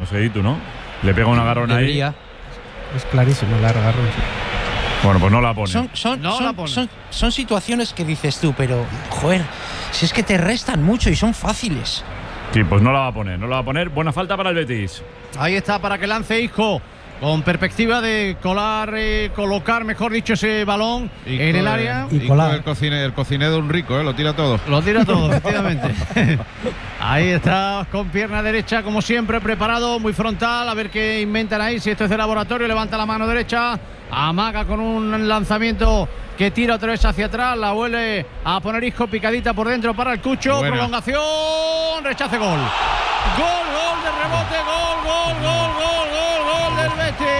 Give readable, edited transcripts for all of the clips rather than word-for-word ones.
pues Edu, ¿no? Le pega un agarrón ahí. Es clarísimo el agarrón. Bueno, pues no la pone. Son situaciones que dices tú, pero, joder, si es que te restan mucho y son fáciles. Sí, pues no la va a poner. Buena falta para el Betis. Ahí está, para que lance Isco, con perspectiva de colocar, mejor dicho, ese balón en el área. Y colar. El cocinero de un rico, lo tira todo. Lo tira todo, efectivamente. Ahí está, con pierna derecha, como siempre, preparado, muy frontal. A ver qué inventan ahí, si esto es de laboratorio. Levanta la mano derecha, amaga con un lanzamiento que tira otra vez hacia atrás. La vuelve a poner Isco, picadita por dentro para el Cucho. Buena. Prolongación, rechace, gol. Gol de rebote, gol del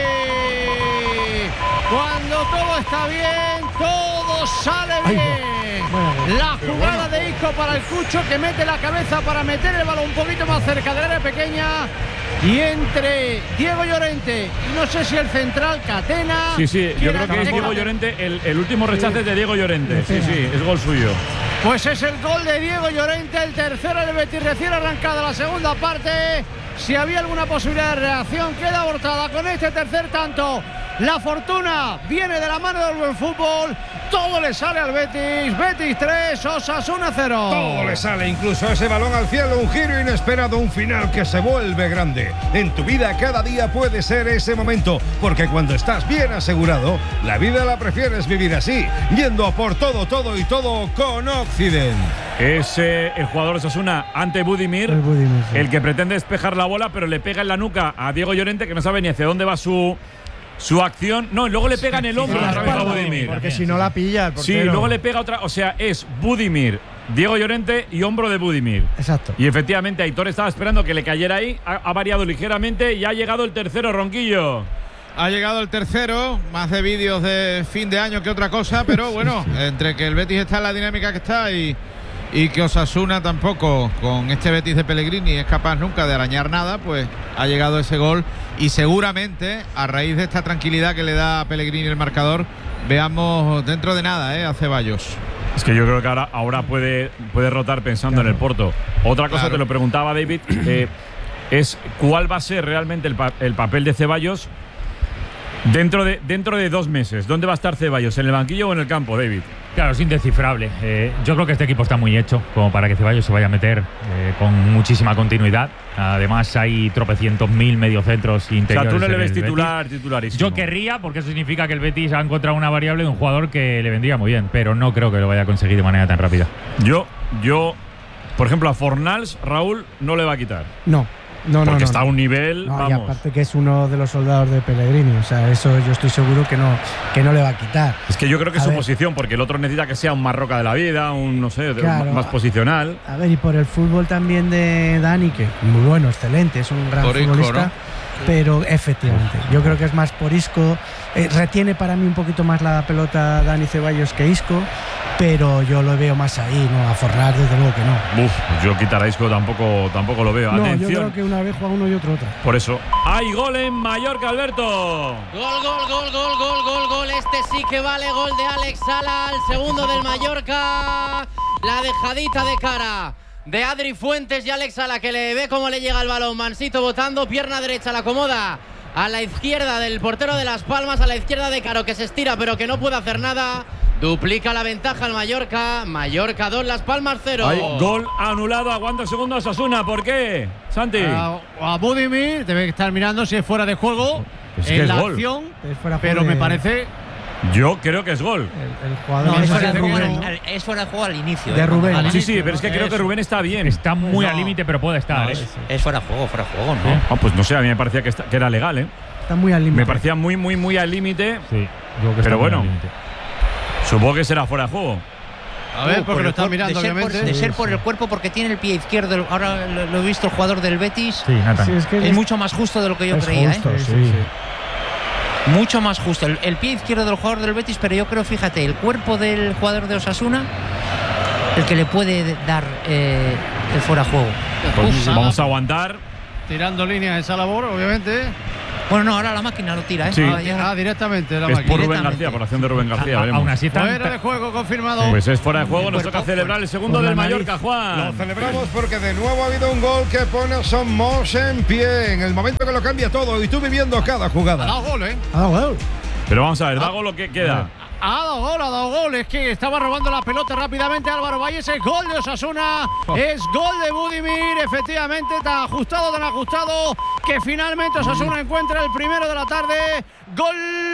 Betis. Cuando todo está bien, todo sale bien. La jugada de Isco para el Cucho, que mete la cabeza para meter el balón un poquito más cerca del área pequeña. Y entre Diego Llorente y no sé si el central Catena. Sí, yo creo que es Diego Llorente. El último rechace es de Diego Llorente. Sí, es gol suyo. Pues es el gol de Diego Llorente, el tercero del Betis, recién arrancada la segunda parte. Si había alguna posibilidad de reacción, queda abortada con este tercer tanto. La fortuna viene de la mano del buen fútbol. Todo le sale al Betis. Betis 3, Osasuna 0. Todo le sale, incluso ese balón al cielo. Un giro inesperado, un final que se vuelve grande. En tu vida cada día puede ser ese momento, porque cuando estás bien asegurado, la vida la prefieres vivir así, yendo a por todo y todo con Occident. Es el jugador de Osasuna ante Budimir, el que pretende despejar la bola, pero le pega en la nuca a Diego Llorente, que no sabe ni hacia dónde va su acción. No, y luego le pega en el hombro otra vez a Budimir. Porque si no la pilla el portero. Sí, luego le pega otra. O sea, es Budimir, Diego Llorente y hombro de Budimir. Exacto. Y efectivamente, Aitor estaba esperando que le cayera ahí. Ha variado ligeramente y ha llegado el tercero, Ronquillo. Ha llegado el tercero, más de vídeos de fin de año que otra cosa, pero bueno, entre que el Betis está en la dinámica que está y que Osasuna tampoco, con este Betis de Pellegrini, es capaz nunca de arañar nada, pues ha llegado ese gol. Y seguramente, a raíz de esta tranquilidad que le da a Pellegrini el marcador, veamos dentro de nada a Ceballos. Es que yo creo que ahora puede rotar pensando en el Porto. Otra cosa, te lo preguntaba David, es cuál va a ser realmente el papel de Ceballos dentro de 2 meses. ¿Dónde va a estar Ceballos? ¿En el banquillo o en el campo, David? Claro, es indescifrable. Yo creo que este equipo está muy hecho como para que Ceballos se vaya a meter con muchísima continuidad. Además, hay tropecientos mil mediocentros interiores. O sea, tú no le ves titularísimo. Yo querría, porque eso significa que el Betis ha encontrado una variable de un jugador que le vendría muy bien, pero no creo que lo vaya a conseguir de manera tan rápida. Yo, por ejemplo, a Fornals, Raúl, no le va a quitar. No, porque está a un nivel, vamos. Y aparte que es uno de los soldados de Pellegrini, o sea, eso yo estoy seguro que no le va a quitar. Es que yo creo que es su posición, porque el otro necesita que sea un Marroca de la vida, no sé, claro, más posicional. A ver, y por el fútbol también de Dani, que muy bueno, excelente, es un gran futbolista, ¿no? Pero efectivamente, yo creo que es más por Isco. Retiene para mí un poquito más la pelota Dani Ceballos que Isco, pero yo lo veo más ahí, ¿no? A Fornals, desde luego que no. Yo quitar a Isco tampoco lo veo. No, atención. yo creo que una vez juega uno y otro otra. Por eso. ¡Hay gol en Mallorca, Alberto! Gol. Este sí que vale, gol de Alex Sala, el segundo del Mallorca. La dejadita de cara de Adri Fuentes y Alex Sala, que le ve cómo le llega el balón. Mansito botando, pierna derecha, la acomoda a la izquierda del portero de Las Palmas, a la izquierda de Caro, que se estira pero que no puede hacer nada. Duplica la ventaja al Mallorca. Mallorca 2, Las Palmas 0. Hay gol anulado. Aguanta el segundo a Osasuna. ¿Por qué, Santi? A Budimir debe estar mirando si es fuera de juego en la gol. acción, pero me parece. Yo creo que es gol. El jugador no, es fuera de juego al inicio. De Rubén. Sí, pero es que creo que Rubén está bien. Está muy al límite, pero puede estar. Es fuera de juego, ¿no? Pues no sé, a mí me parecía que era legal, Está muy al límite. Me parecía muy al límite. Sí, yo creo que pero bueno, supongo que será fuera de juego. A ver, porque lo están mirando, obviamente. De ser por el cuerpo, porque tiene el pie izquierdo. Ahora lo he visto el jugador del Betis. Sí, Nathan. Sí, es mucho más justo de lo que yo creía. Justo, sí. Mucho más justo. El pie izquierdo del jugador del Betis, pero yo creo, fíjate, el cuerpo del jugador de Osasuna, el que le puede dar el fuera de juego. Pues vamos a aguantar. Tirando líneas esa labor, obviamente. Bueno, no, ahora la máquina lo tira, ¿eh? Sí. Directamente la Es máquina. por Rubén García, por acción de Rubén García. Veremos. Aún así, Fuera de juego confirmado. Pues es fuera de juego, nos toca celebrar el segundo Por la del nariz. Mallorca, Juan. Lo celebramos porque de nuevo ha habido un gol que pone a Somos en pie en el momento que lo cambia todo y tú viviendo cada Ha jugada. dado gol, ¿eh? Pero vamos a ver, Dago lo que queda. Ha dado gol. Es que estaba robando la pelota rápidamente Álvaro Valles. Es gol de Osasuna. Es gol de Budimir. Efectivamente, tan ajustado que finalmente Osasuna encuentra el primero de la tarde. Gol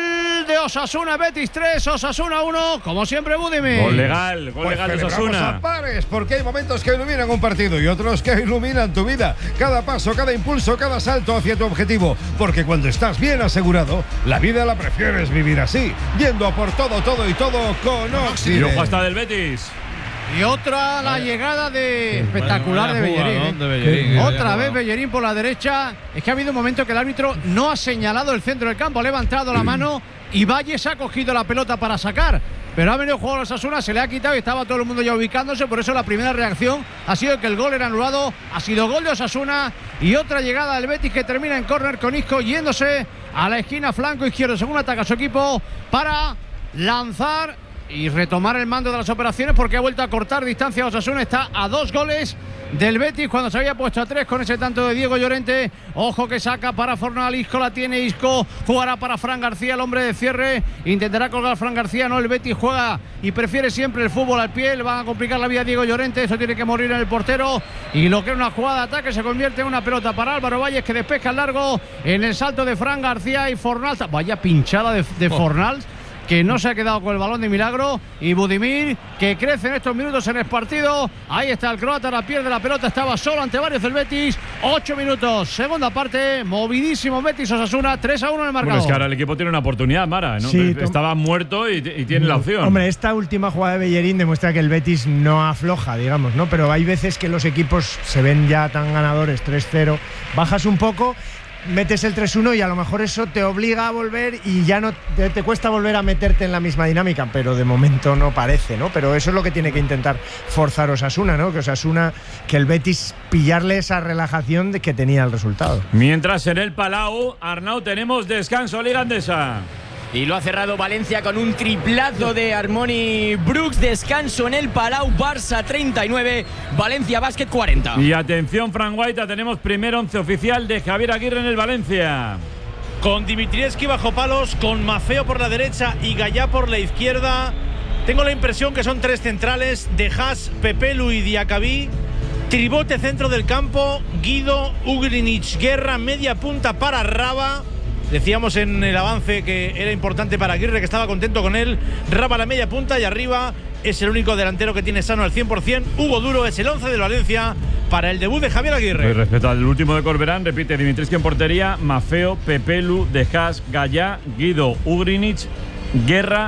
de Osasuna, Betis 3, Osasuna 1. Como siempre, Budimir. Gol legal de Celebramos Osasuna. a pares porque hay momentos que iluminan un partido y otros que iluminan tu vida. Cada paso, cada impulso, cada salto hacia tu objetivo. Porque cuando estás bien asegurado, la vida la prefieres vivir así, yendo a por todo y todo con Y Oxide. ojo hasta del Betis. Y otra la llegada de espectacular de Bellerín. De Bellerín, Otra vez Bellerín por la derecha. Es que ha habido un momento que el árbitro no ha señalado el centro del campo, ha levantado la mano y Valles ha cogido la pelota para sacar. Pero ha venido el jugador de Osasuna, se le ha quitado y estaba todo el mundo ya ubicándose. Por eso la primera reacción ha sido que el gol era anulado. Ha sido gol de Osasuna y otra llegada del Betis que termina en córner con Isco yéndose a la esquina flanco izquierdo según ataca su equipo para lanzar y retomar el mando de las operaciones porque ha vuelto a cortar distancia. Osasuna está a 2 goles del Betis cuando se había puesto a 3 con ese tanto de Diego Llorente. Ojo que saca para Fornal, Isco la tiene, Isco jugará para Fran García, el hombre de cierre, intentará colgar Fran García, no, el Betis juega y prefiere siempre el fútbol al pie, le van a complicar la vida a Diego Llorente, eso tiene que morir en el portero y lo que era una jugada de ataque se convierte en una pelota para Álvaro Valles que despeja el largo en el salto de Fran García y Fornal, vaya pinchada de Fornal, que no se ha quedado con el balón de milagro, y Budimir que crece en estos minutos en el partido. Ahí está el croata, la pierde la pelota, estaba solo ante varios del Betis. 8 minutos, segunda parte, movidísimo Betis Osasuna, 3-1 en el marcador. Bueno, es que ahora el equipo tiene una oportunidad, Mara, ¿no? Sí, Estaba muerto y tiene la opción. Hombre, esta última jugada de Bellerín demuestra que el Betis no afloja, digamos, ¿no? Pero hay veces que los equipos se ven ya tan ganadores, 3-0, bajas un poco, metes el 3-1 y a lo mejor eso te obliga a volver y ya no te cuesta volver a meterte en la misma dinámica, pero de momento no parece, ¿no? Pero eso es lo que tiene que intentar forzar Osasuna, ¿no? Que el Betis pillarle esa relajación de que tenía el resultado. Mientras en el Palau, Arnau, tenemos descanso Liga Andesa. Y lo ha cerrado Valencia con un triplazo de Armoni Brooks. Descanso en el Palau, Barça 39, Valencia Basket 40. Y atención, Fran Guaita, tenemos primer 11 oficial de Javier Aguirre en el Valencia. Con Dimitrievski bajo palos, con Maffeo por la derecha y Gallá por la izquierda. Tengo la impresión que son 3 centrales, de Haas, Pepelu y Diacabí. Tribote centro del campo, Guido, Ugrinic, Guerra, media punta para Raba. Decíamos en el avance que era importante para Aguirre, que estaba contento con él. Raba la media punta y arriba es el único delantero que tiene sano al 100%. Hugo Duro es el 11 del Valencia para el debut de Javier Aguirre. Y respecto al último de Corberán, repite Dimitrievski en portería, Maffeo, Pepelu, De Haas, Gallá, Guido, Ugrinic, Guerra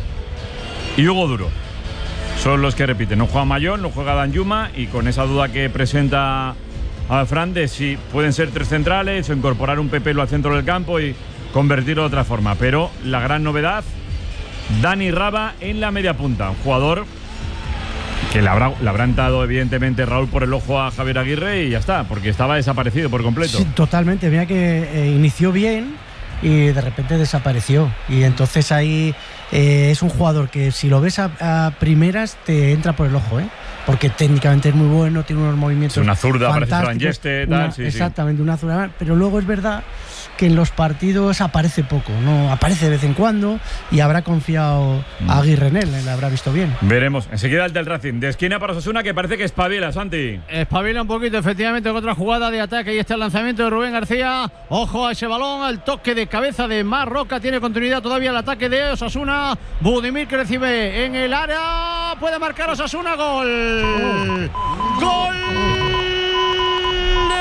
y Hugo Duro. Son los que repiten. No juega Mayón, no juega Danjuma, y con esa duda que presenta a Fran de si pueden ser 3 centrales o incorporar un Pepelu al centro del campo y convertirlo de otra forma. Pero la gran novedad, Dani Raba en la media punta, un jugador que le habrán dado evidentemente Raúl por el ojo a Javier Aguirre y ya está, porque estaba desaparecido por completo. Sí, totalmente, mira que inició bien y de repente desapareció, y entonces ahí es un jugador que si lo ves a primeras te entra por el ojo, porque técnicamente es muy bueno, tiene unos movimientos es una zurda, parece fantásticos, Frangeste, tal, sí, exactamente, una zurda, pero luego es verdad que en los partidos aparece poco, no aparece de vez en cuando, y habrá confiado a Aguirre en él, le habrá visto bien. Veremos. Enseguida el del Racing, de esquina para Osasuna, que parece que espabila, Santi. Espabila un poquito, efectivamente, con otra jugada de ataque. Ahí está el lanzamiento de Rubén García. Ojo a ese balón, al toque de cabeza de Marroca. Tiene continuidad todavía el ataque de Osasuna. Budimir que recibe en el área. Puede marcar Osasuna. Gol. Gol de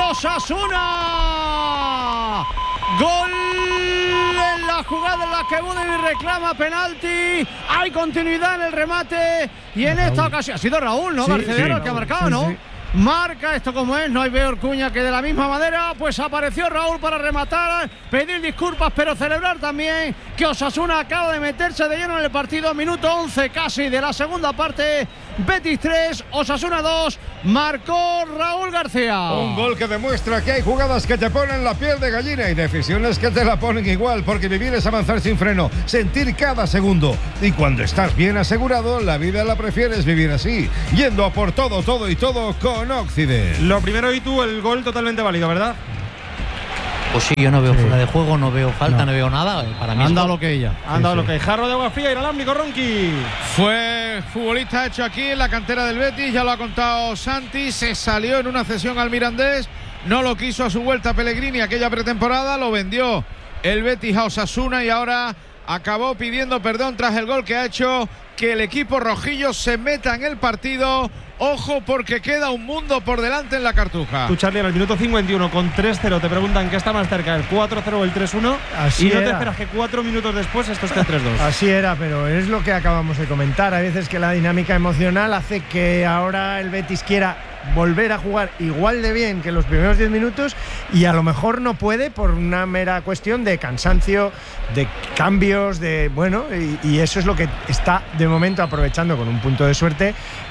Osasuna. Gol en la jugada en la que Budimir reclama penalti. Hay continuidad en el remate. Y en esta ocasión ha sido Raúl, ¿no? Barcedero el que ha marcado, ¿no? Sí. Marca esto como es, no hay peor cuña que de la misma manera. Pues apareció Raúl para rematar, pedir disculpas, pero celebrar también que Osasuna acaba de meterse de lleno en el partido. Minuto 11 casi de la segunda parte. Betis 3, Osasuna 2, marcó Raúl García. Un gol que demuestra que hay jugadas que te ponen la piel de gallina y decisiones que te la ponen igual, porque vivir es avanzar sin freno, sentir cada segundo. Y cuando estás bien asegurado, la vida la prefieres vivir así, yendo a por todo, todo y todo con Occident. Lo primero, y tú, el gol totalmente válido, ¿verdad? Pues sí, yo no veo fuera de juego, no veo falta, no veo nada. Para mí han dado lo que ella. Han dado lo que hay. Jarro de agua fría, inalámbrico, Ronqui. Fue futbolista hecho aquí en la cantera del Betis, ya lo ha contado Santi, se salió en una cesión al Mirandés, no lo quiso a su vuelta Pellegrini aquella pretemporada, lo vendió el Betis a Osasuna y ahora acabó pidiendo perdón tras el gol que ha hecho que el equipo rojillo se meta en el partido. Ojo, porque queda un mundo por delante en la Cartuja. Tú, Charlie, en el minuto 51 con 3-0 te preguntan qué está más cerca, el 4-0 o el 3-1. Así y no era. te esperas que 4 minutos después esto esté 3-2. Así era, pero es lo que acabamos de comentar. Hay veces que la dinámica emocional hace que ahora el Betis quiera volver a jugar igual de bien que los primeros 10 minutos y a lo mejor no puede por una mera cuestión de cansancio, de cambios, de bueno, y eso es lo que está de momento aprovechando con un punto de suerte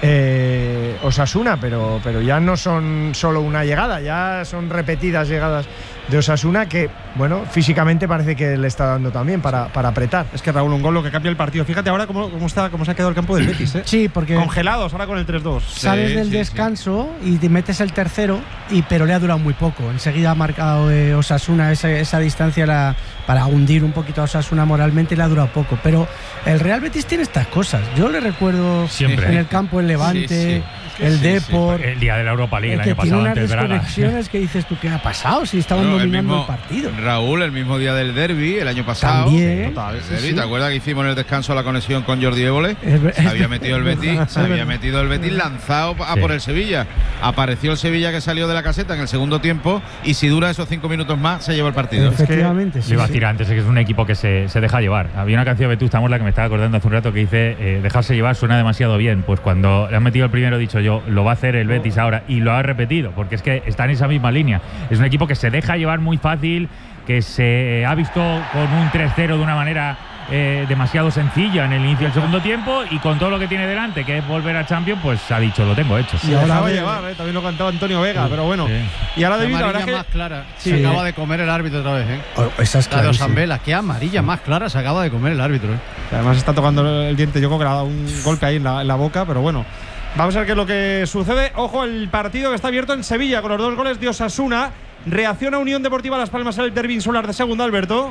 Osasuna, pero ya no son solo una llegada, ya son repetidas llegadas de Osasuna que, bueno, físicamente parece que le está dando también para apretar. Es que, Raúl, un gol lo que cambia el partido. Fíjate ahora cómo se ha quedado el campo del Betis, ¿eh? Sí, porque congelados ahora con el 3-2. Sales del descanso y te metes el tercero, pero le ha durado muy poco. Enseguida ha marcado Osasuna esa distancia para hundir un poquito a Osasuna moralmente, le ha durado poco. Pero el Real Betis tiene estas cosas. Yo le recuerdo siempre en el campo el Levante, el Depor. El día de la Europa League el año pasado. Tiene unas antes de Braga. desconexiones que dices tú, ¿qué ha pasado? Si estaban dominando el partido. Raúl, el mismo día del derbi, el año pasado. También. Total, ¿te acuerdas que hicimos en el descanso la conexión con Jordi Évole? Se había metido el Betis, lanzado a por el Sevilla. Apareció el Sevilla que salió de la caseta en el segundo tiempo y si dura esos 5 minutos más se lleva el partido. Efectivamente, Le iba a decir antes, es que es un equipo que se deja llevar. Había una canción de Vetusta Morla que me estaba acordando hace un rato que dice dejarse llevar suena demasiado bien. Pues cuando le han metido el primero he dicho yo, lo va a hacer el Betis ahora y lo ha repetido, porque es que está en esa misma línea. Es un equipo que se deja llevar muy fácil, que se ha visto con un 3-0 de una manera demasiado sencilla en el inicio del segundo tiempo y con todo lo que tiene delante, que es volver a Champions, pues ha dicho, lo tengo hecho. Y ahora va a llevar, también lo cantaba Antonio Vega, pero bueno. Sí. Y ahora Qué David, la amarilla verdad más que clara. Se acaba de comer el árbitro otra vez, Esa es la de clarísima. Osambela, qué amarilla más clara se acaba de comer el árbitro, Además está tocando el diente, yo creo que le ha dado un golpe ahí en la boca, pero bueno. Vamos a ver qué es lo que sucede. Ojo, el partido que está abierto en Sevilla con los 2 goles de Osasuna. Reacciona Unión Deportiva Las Palmas al derbi insular de segunda, Alberto.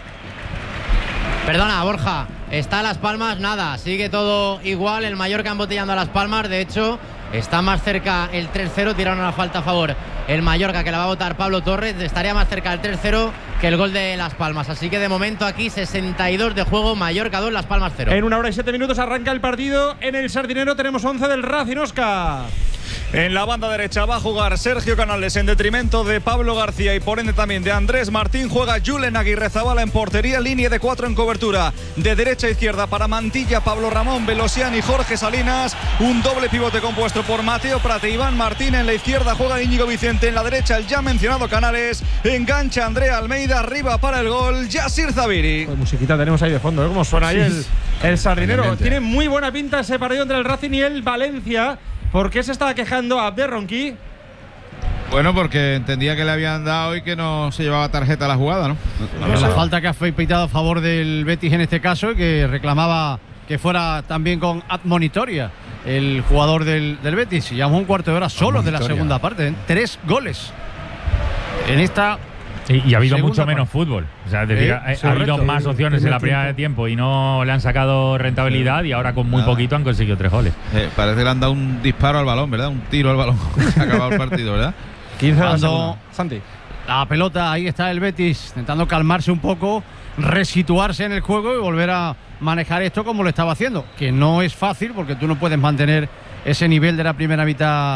Perdona, Borja, está Las Palmas, nada, sigue todo igual, el Mallorca embotellando a Las Palmas, de hecho, está más cerca el 3-0, tiraron una falta a favor el Mallorca que la va a votar Pablo Torres, estaría más cerca el 3-0 que el gol de Las Palmas, así que de momento aquí 62 de juego, Mallorca 2, Las Palmas 0. En 1 hora y 7 minutos arranca el partido, en el Sardinero tenemos 11 del Racing, Óscar. En la banda derecha va a jugar Sergio Canales en detrimento de Pablo García y por ende también de Andrés Martín. Juega Julen Aguirrezabala en portería, línea de 4 en cobertura. De derecha a izquierda para Mantilla, Pablo Ramón, Velosian y Jorge Salinas. Un doble pivote compuesto por Mateo Prat e Iván Martín. En la izquierda juega Íñigo Vicente. En la derecha el ya mencionado Canales. Engancha Andrea Almeida. Arriba para el gol Yasir Zabiri. Pues musiquita tenemos ahí de fondo, ¿Cómo suena ahí el Sardinero? Tiene muy buena pinta ese partido entre el Racing y el Valencia. ¿Por qué se estaba quejando Abder Ronqui? Bueno, porque entendía que le habían dado y que no se llevaba tarjeta a la jugada, ¿no? La falta que ha pitado a favor del Betis en este caso y que reclamaba que fuera también con admonitoria el jugador del Betis. Y llevamos un cuarto de hora solo de la segunda parte, 3 goles en esta. Y ha habido segunda mucho menos parte. fútbol. O sea, es decir, ha habido más opciones en la primera de tiempo y no le han sacado rentabilidad y ahora con muy poquito han conseguido 3 goles. Parece que le han dado un disparo al balón, ¿verdad? Un tiro al balón. Se ha acabado el partido, ¿verdad? 15 de la Cuando segunda. Santi. La pelota, ahí está el Betis intentando calmarse un poco, resituarse en el juego y volver a manejar esto como lo estaba haciendo, que no es fácil porque tú no puedes mantener ese nivel de la primera mitad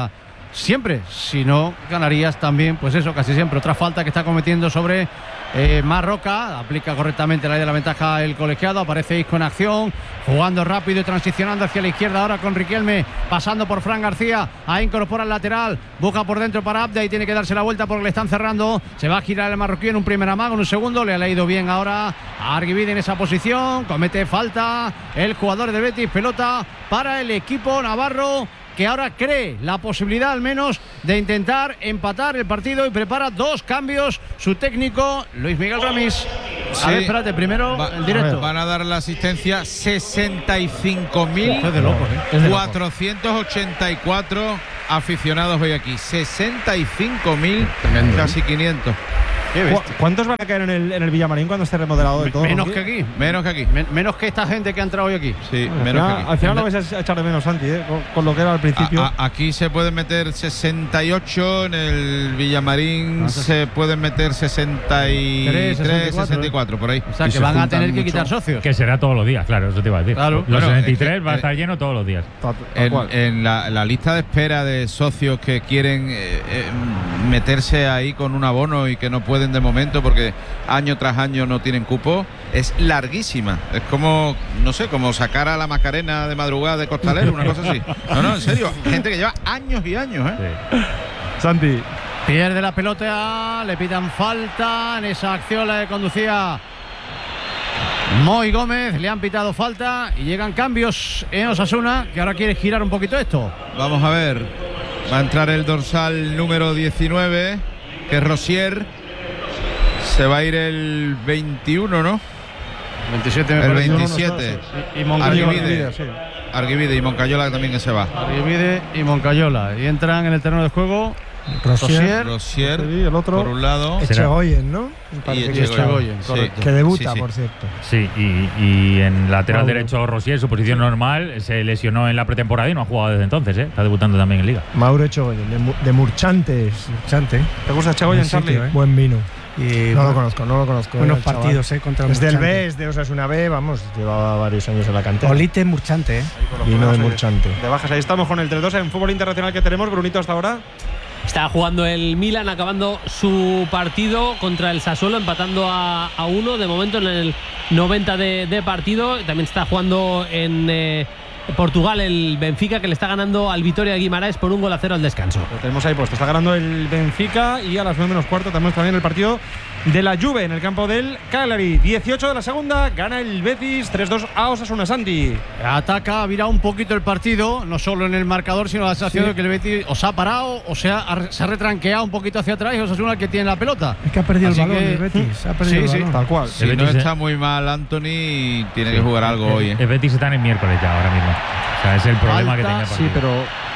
siempre. Si no, ganarías también, pues eso, casi siempre. Otra falta que está cometiendo sobre Marroca. Aplica correctamente la ley de la ventaja el colegiado. Aparece Isco en acción, jugando rápido y transicionando hacia la izquierda ahora con Riquelme, pasando por Fran García. Ahí incorpora el lateral, busca por dentro para Abde y tiene que darse la vuelta porque le están cerrando. Se va a girar el marroquí en un primer amago, en un segundo. Le ha leído bien ahora a Arguibide en esa posición. Comete falta el jugador de Betis. Pelota para el equipo navarro, que ahora cree la posibilidad al menos de intentar empatar el partido y prepara 2 cambios su técnico Luis Miguel Ramis. A ver, espérate, primero el directo. Van a dar la asistencia 65.484 aficionados hoy aquí. 65.000, casi 500. ¿Cuántos van a caer en el Villamarín cuando esté remodelado de todo? Menos que aquí. Menos que esta gente que ha entrado hoy aquí. Sí, menos que aquí. Al final lo vais a echar de menos, Santi, con lo que era al principio. Aquí se pueden meter 68, en el Villamarín se pueden meter 63, 64, por ahí. O sea, que van a tener que quitar socios. Que será todos los días, claro, eso te iba a decir. Claro. Los 73 va a estar lleno todos los días. En la lista de espera de socios que quieren meterse ahí con un abono y que no pueden de momento porque año tras año no tienen cupo, es larguísima. Es como, no sé, como sacar a la Macarena de madrugada de Costalero, una cosa así. No, en serio, gente que lleva años y años, Sí. Santi. Pierde la pelota, le pitan falta. En esa acción la que conducía Moy Gómez, le han pitado falta y llegan cambios en Osasuna, que ahora quiere girar un poquito esto. Vamos a ver, va a entrar el dorsal número 19, que es Rosier. Se va a ir el 21, ¿no? 27 me el parece. 27. Y Moncayola. Arguibide y Moncayola también que se va. Arguibide y Moncayola. Y entran en el terreno de juego Rosier, el otro por un lado. Echegoyen, ¿no? Y Echegoyen, correcto. Que debuta, por cierto. Sí, y en lateral derecho Rosier, su posición normal, se lesionó en la pretemporada y no ha jugado desde entonces, Está debutando también en Liga. Mauro Echegoyen, de Murchantes. ¿Te gusta Echegoyen, Charlie? Buen vino. Y no lo conozco. Buenos partidos, contra el Desde el B, es de Osasuna B, vamos, llevaba varios años en la cantera. Olite Murchante, Vino de Murchante. De bajas, ahí estamos con el 3-2 en fútbol internacional que tenemos. Brunito, hasta ahora. Está jugando el Milan, acabando su partido contra el Sassuolo, empatando a 1 de momento en el 90 de partido. También está jugando en Portugal el Benfica, que le está ganando al Vitoria de Guimarães por 1-0 al descanso. Lo tenemos ahí puesto. Está ganando el Benfica y a las 9 menos cuarto tenemos también el partido de la Juve en el campo del Cagliari. 18 de la segunda, gana el Betis 3-2 a Osasuna. Santi. Ataca, ha virado un poquito el partido, no solo en el marcador, sino la sensación de que el Betis o se ha parado o se ha retranqueado un poquito hacia atrás y Osasuna el que tiene la pelota. Es que ha perdido el balón el Betis. Ha perdido el balón. Tal cual. Si no está muy mal Anthony, tiene que jugar algo hoy. El Betis está en el miércoles ya ahora mismo. O sea, es el problema que tenía el partido. Sí, pero.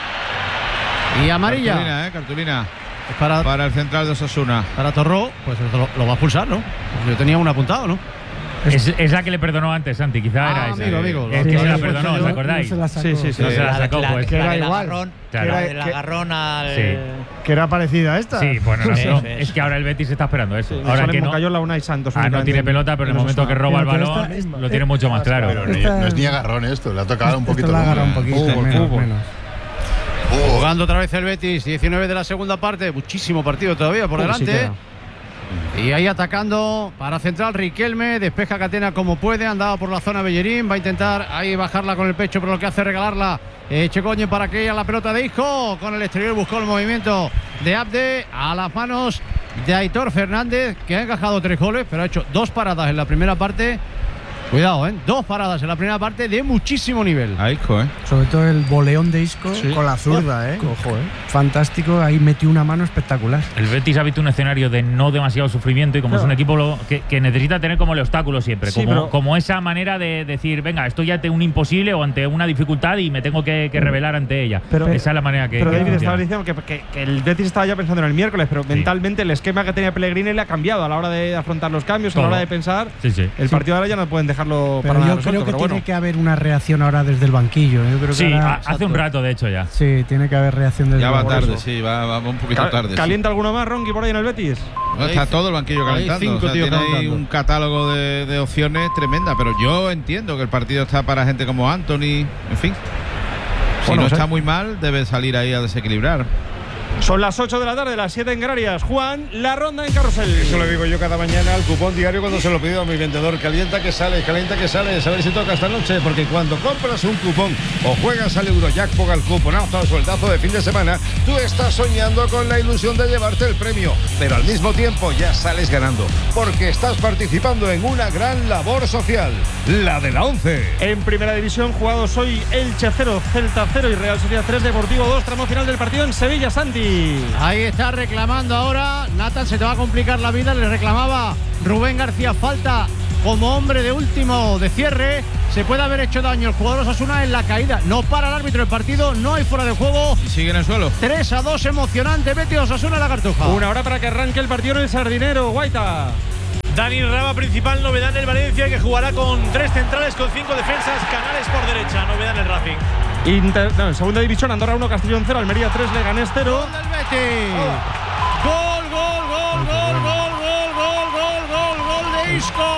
Y amarilla. Cartulina. Para el central de Osasuna. Para Torró, pues lo va a expulsar, ¿no? Yo tenía un apuntado, ¿no? Es la que le perdonó antes, Santi, quizá era esa. Amigo. Es que se la perdonó, ¿os acordáis? No se la sacó. Sí. No se la sacó, pues. Que era igual. El agarrón al. Sí. Que era parecida a esta. Sí, bueno, no, es que ahora el Betis está esperando eso. Ahora que Moncayola, Unai Santos. No tiene pelota, pero en el momento que roba el balón lo tiene mucho más claro. Pero no es ni agarrón esto, le ha tocado un poquito. Le ha agarrado un poquito, menos. Jugando otra vez el Betis, 19 de la segunda parte, muchísimo partido todavía por delante. Y ahí atacando para central Riquelme, despeja Catena como puede, andaba por la zona Bellerín, va a intentar ahí bajarla con el pecho, pero lo que hace es regalarla Echegoyen para que ella la pelota de Isco, con el exterior buscó el movimiento de Abde a las manos de Aitor Fernández, que ha encajado 3 goles, pero ha hecho 2 paradas en la primera parte. Cuidado, 2 paradas en la primera parte de muchísimo nivel. A Isco, Sobre todo el boleón de Isco. Con la zurda, Ojo, Fantástico, ahí metió una mano espectacular. El Betis ha visto un escenario de no demasiado sufrimiento y como es un equipo que necesita tener como el obstáculo siempre, como esa manera de decir, venga, estoy ante un imposible o ante una dificultad y me tengo que revelar ante ella. Esa es la manera que. Pero David estaba diciendo que el Betis estaba ya pensando en el miércoles, pero mentalmente el esquema que tenía Pellegrini le ha cambiado a la hora de afrontar los cambios, a la hora de pensar. El partido ahora ya no pueden dejarlo pero para nada yo creo que resuelto, tiene que haber una reacción ahora desde el banquillo. Yo creo que ahora, hace un rato de hecho ya. Sí, tiene que haber reacción desde el banquillo. Ya va tarde, sí, va un poquito tarde. ¿Calienta alguno más, Ronqui, por ahí en el Betis? No, está todo el banquillo calentando. Tiene ahí un catálogo de opciones tremenda, pero yo entiendo que el partido está para gente como Anthony, en fin. Si no está muy mal, debe salir ahí a desequilibrar. Son las 8 de la tarde, las 7 en Canarias. Juan, la ronda en Carrusel. Eso lo digo yo cada mañana al cupón diario cuando se lo pido a mi vendedor. Calienta que sale, a ver si toca esta noche. Porque cuando compras un cupón o juegas al Eurojackpot, al cuponazo, al sueldazo de fin de semana, tú estás soñando con la ilusión de llevarte el premio. Pero al mismo tiempo ya sales ganando. Porque estás participando en una gran labor social. La de la 11. En primera división, jugados hoy Elche 0, Celta 0 y Real Sociedad 3, Deportivo 2. Tramo final del partido en Sevilla, Santi. Ahí está reclamando ahora. Nathan, se te va a complicar la vida. Le reclamaba Rubén García falta como hombre de último de cierre. Se puede haber hecho daño el jugador Osasuna en la caída. No para el árbitro del partido, no hay fuera de juego. Y sigue en el suelo. 3-2, emocionante. Betis Osasuna, la Cartuja. Una hora para que arranque el partido en el Sardinero, Guaita. Dani Raba, principal novedad en el Valencia, que jugará con 3 centrales, con 5 defensas, Canales por derecha. Novedad en el Racing. En segunda división, Andorra 1, Castellón 0, Almería 3, Leganés 0. Gol del Betis. Gol de Isco.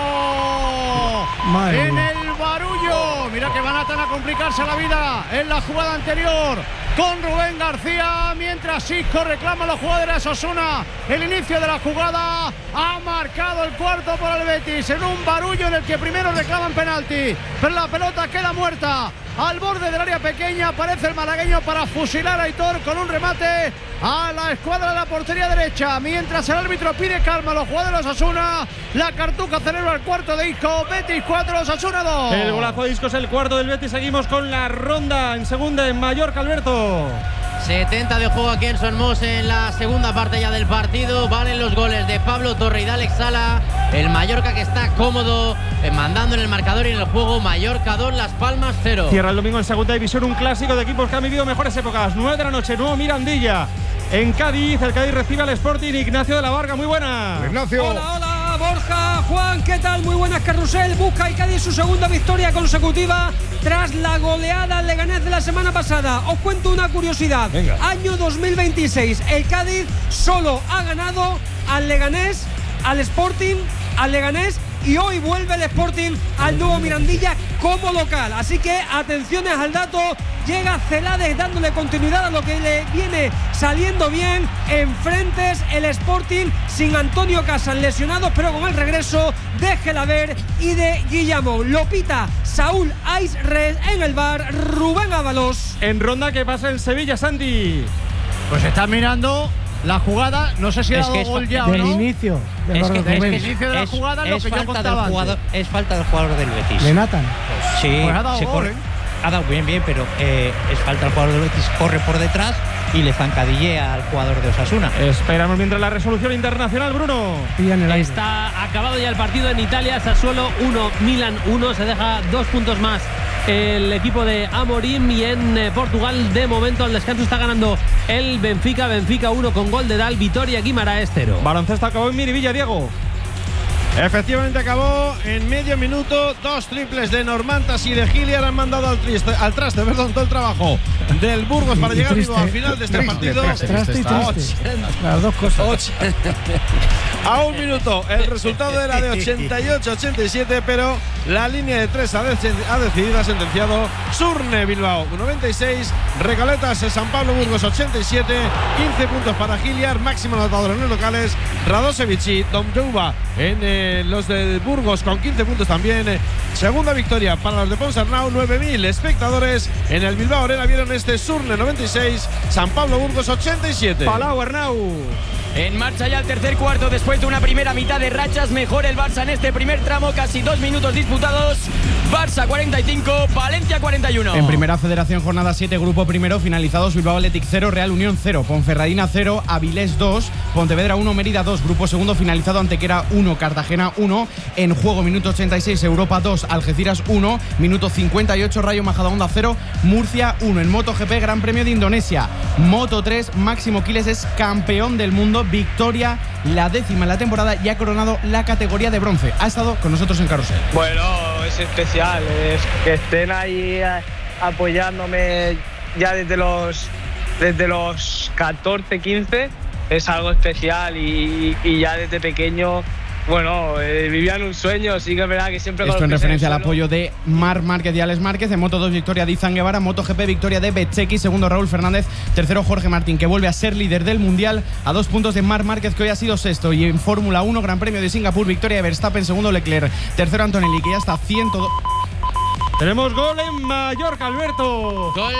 Madre en mía. el Barullo. Mira que van a complicarse la vida en la jugada anterior con Rubén García, mientras Isco reclama a los jugadores de Osasuna. El inicio de la jugada ha marcado el cuarto por el Betis en un Barullo en el que primero reclaman penalti, pero la pelota queda muerta. Al borde del área pequeña aparece el malagueño para fusilar a Aitor con un remate a la escuadra de la portería derecha. Mientras el árbitro pide calma a los jugadores de Osasuna, la Cartuja celebra el cuarto de Isco. Betis 4, Osasuna 2. El golazo de Isco es el cuarto del Betis. Seguimos con la ronda en segunda en Mallorca, Alberto. 70 de juego aquí en Son Mos en la segunda parte ya del partido. Valen los goles de Pablo Torre y de Alex Sala. El Mallorca que está cómodo mandando en el marcador y en el juego. Mallorca 2, Las Palmas 0. Cierra el domingo en segunda división un clásico de equipos que han vivido mejores épocas. 9 de la noche, nuevo Mirandilla. En Cádiz, el Cádiz recibe al Sporting. Ignacio de la Varga, muy buena. Ignacio. Hola, Borja, Juan, ¿qué tal? Muy buenas, Carrusel. Busca el Cádiz su segunda victoria consecutiva tras la goleada al Leganés de la semana pasada. Os cuento una curiosidad. Venga. Año 2026, el Cádiz solo ha ganado al Leganés, al Sporting, al Leganés, y hoy vuelve el Sporting al nuevo Mirandilla como local. Así que atenciones al dato. Llega Celades dándole continuidad a lo que le viene saliendo bien. Enfrentes el Sporting sin Antonio Casas lesionado, pero con el regreso de Gelaber y de Guillamón. Lopita, Saúl Aisres en el bar, Rubén Ábalos. En ronda que pasa en Sevilla, Santi. Pues está mirando la jugada, no sé si ha dado gol ya o Del no. inicio. Es que el inicio de la jugada es lo que yo contaba antes. Es falta del jugador del Betis. De Nathan. Sí, Pues ha dado se gol, corre. Ha dado bien, pero es falta del jugador del Betis. Corre por detrás y le zancadillea al jugador de Osasuna. Esperamos mientras la resolución internacional, Bruno. Está acabado ya el partido en Italia. Sassuolo 1, Milan 1. Se deja 2 puntos más el equipo de Amorim. Y en Portugal, de momento, al descanso está ganando el Benfica. Benfica 1 con gol de Dal. Vitoria Guimaraes 0. Baloncesto acabó en Miribilla, Diego. Efectivamente acabó en medio minuto. 2 triples de Normantas y de Giliar han mandado al traste todo el trabajo del Burgos para llegar vivo al final de este partido. Triste. Las dos cosas. A un minuto. El resultado era de 88-87, pero la línea de 3 ha decidido, ha sentenciado Surne Bilbao 96, Recoletas San Pablo Burgos 87, 15 puntos para Giliar, máximo anotador en los locales, Radosevic y Domjouba en los de Burgos con 15 puntos también. Segunda victoria para los de Ponsarnau. 9.000 espectadores en el Bilbao Arena vieron este Surne 96, San Pablo Burgos 87. Palau Arnau. En marcha ya el tercer cuarto después de una primera mitad de rachas. Mejor el Barça en este primer tramo, casi 2 minutos disputados. Barça 45, Valencia 41. En primera federación, jornada 7, grupo primero, finalizados: Bilbao Athletic 0, Real Unión 0, Ponferradina 0, Avilés 2, Pontevedra 1, Mérida 2. Grupo segundo, finalizado: Antequera 1, Cartagena 1. En juego, minuto 86, Europa 2, Algeciras 1. Minuto 58, Rayo Majadahonda 0, Murcia 1. En MotoGP, Gran Premio de Indonesia, Moto 3, Máximo Quiles es campeón del mundo. Victoria, la 10ª en la temporada, y ha coronado la categoría de bronce. Ha estado con nosotros en Carrusel. Bueno, es especial, es que estén ahí apoyándome ya desde los 14, 15, es algo especial y ya desde pequeño Bueno, vivían un sueño, sí que es verdad que siempre. Esto en referencia al apoyo de Marc Márquez y Alex Márquez. En Moto2 victoria de Izan Guevara, MotoGP victoria de Bezzecchi, segundo Raúl Fernández, tercero Jorge Martín, que vuelve a ser líder del Mundial a 2 puntos de Marc Márquez, que hoy ha sido sexto. Y en Fórmula 1, Gran Premio de Singapur, victoria de Verstappen, segundo Leclerc, tercero Antonelli, que ya está 102. Tenemos gol en Mallorca, Alberto. Gol,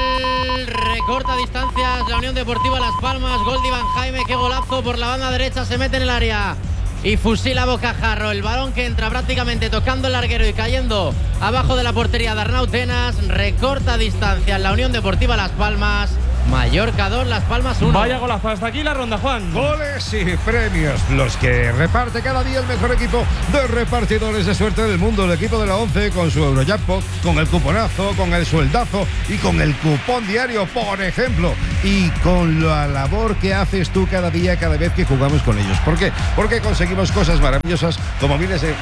recorta distancias la Unión Deportiva Las Palmas. Gol de Iván Jaime, qué golazo por la banda derecha, se mete en el área y fusila a bocajarro. El balón que entra prácticamente tocando el larguero y cayendo abajo de la portería de Arnau Tenas. Recorta distancias la Unión Deportiva Las Palmas. Mallorca 2, Las Palmas 1. Vaya golazo, hasta aquí la ronda, Juan. Goles y premios, los que reparte cada día el mejor equipo de repartidores de suerte del mundo, el equipo de la 11, con su Eurojackpot, con el cuponazo, con el sueldazo y con el cupón diario, por ejemplo, y con la labor que haces tú cada día, cada vez que jugamos con ellos. ¿Por qué? Porque conseguimos cosas maravillosas como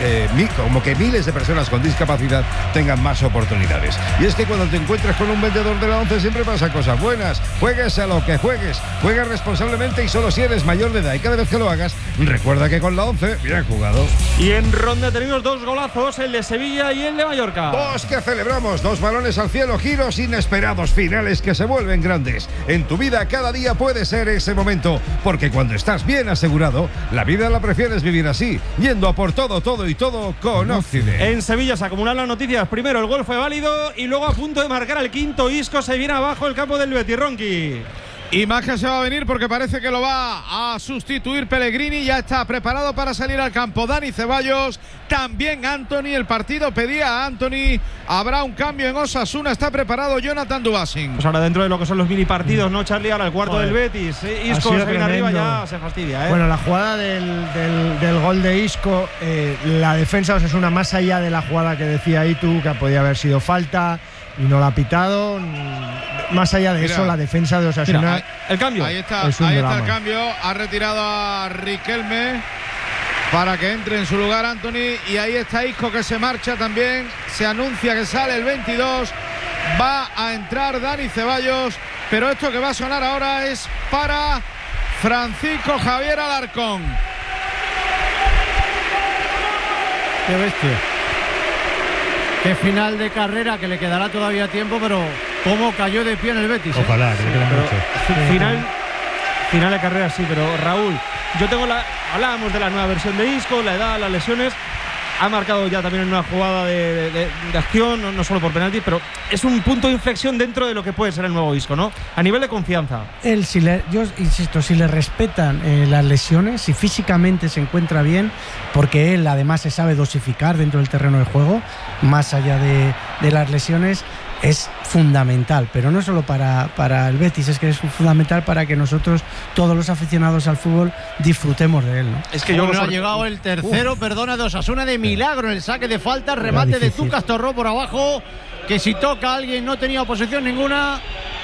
que miles de personas con discapacidad tengan más oportunidades. Y es que cuando te encuentras con un vendedor de la 11 siempre pasan cosas buenas. Juegues a lo que juegues, juegues responsablemente y solo si eres mayor de edad. Y cada vez que lo hagas, recuerda que con la 11, bien jugado. Y en ronda tenemos 2 golazos, el de Sevilla y el de Mallorca. 2 que celebramos, 2 balones al cielo, giros inesperados, finales que se vuelven grandes. En tu vida cada día puede ser ese momento, porque cuando estás bien asegurado, la vida la prefieres vivir así, yendo a por todo con Occident. En Sevilla se acumulan las noticias. Primero el gol fue válido y luego a punto de marcar el quinto. Isco se viene abajo el campo del Betis. Ronqui. Y más que se va a venir porque parece que lo va a sustituir Pellegrini. Ya está preparado para salir al campo Dani Ceballos, también Anthony. El partido pedía a Anthony. Habrá un cambio en Osasuna. Está preparado Jonathan Dubasing. Pues ahora dentro de lo que son los mini partidos, ¿no, Charlie? Ahora el cuarto del Betis. Isco se viene arriba, ya se fastidia, ¿eh? Bueno, la jugada del gol de Isco, la defensa de Osasuna, más allá de la jugada que decía Itu, que podía haber sido falta y no la ha pitado. Más allá de eso, la defensa de Osasuna. Mira, el cambio. Ahí está el cambio. Ha retirado a Riquelme para que entre en su lugar Anthony. Y ahí está Isco, que se marcha también. Se anuncia que sale el 22. Va a entrar Dani Ceballos. Pero esto que va a sonar ahora es para Francisco Javier Alarcón. Qué bestia. Qué final de carrera, que le quedará todavía tiempo, pero cómo cayó de pie en el Betis. Ojalá, que le quede mucho. Final de carrera, sí, pero Raúl, hablábamos de la nueva versión de Isco, la edad, las lesiones. Ha marcado ya también en una jugada de acción, no solo por penalti, pero es un punto de inflexión dentro de lo que puede ser el nuevo Isco, ¿no? A nivel de confianza. Yo insisto, si le respetan las lesiones, si físicamente se encuentra bien, porque él además se sabe dosificar dentro del terreno de juego, más allá de las lesiones, es fundamental, pero no solo para el Betis, es que es fundamental para que nosotros, todos los aficionados al fútbol, disfrutemos de él, ¿no? Es que ha llegado el tercero, de Osasuna de milagro en el saque de falta, remate de Tucas Torró por abajo, que si toca a alguien no tenía oposición ninguna.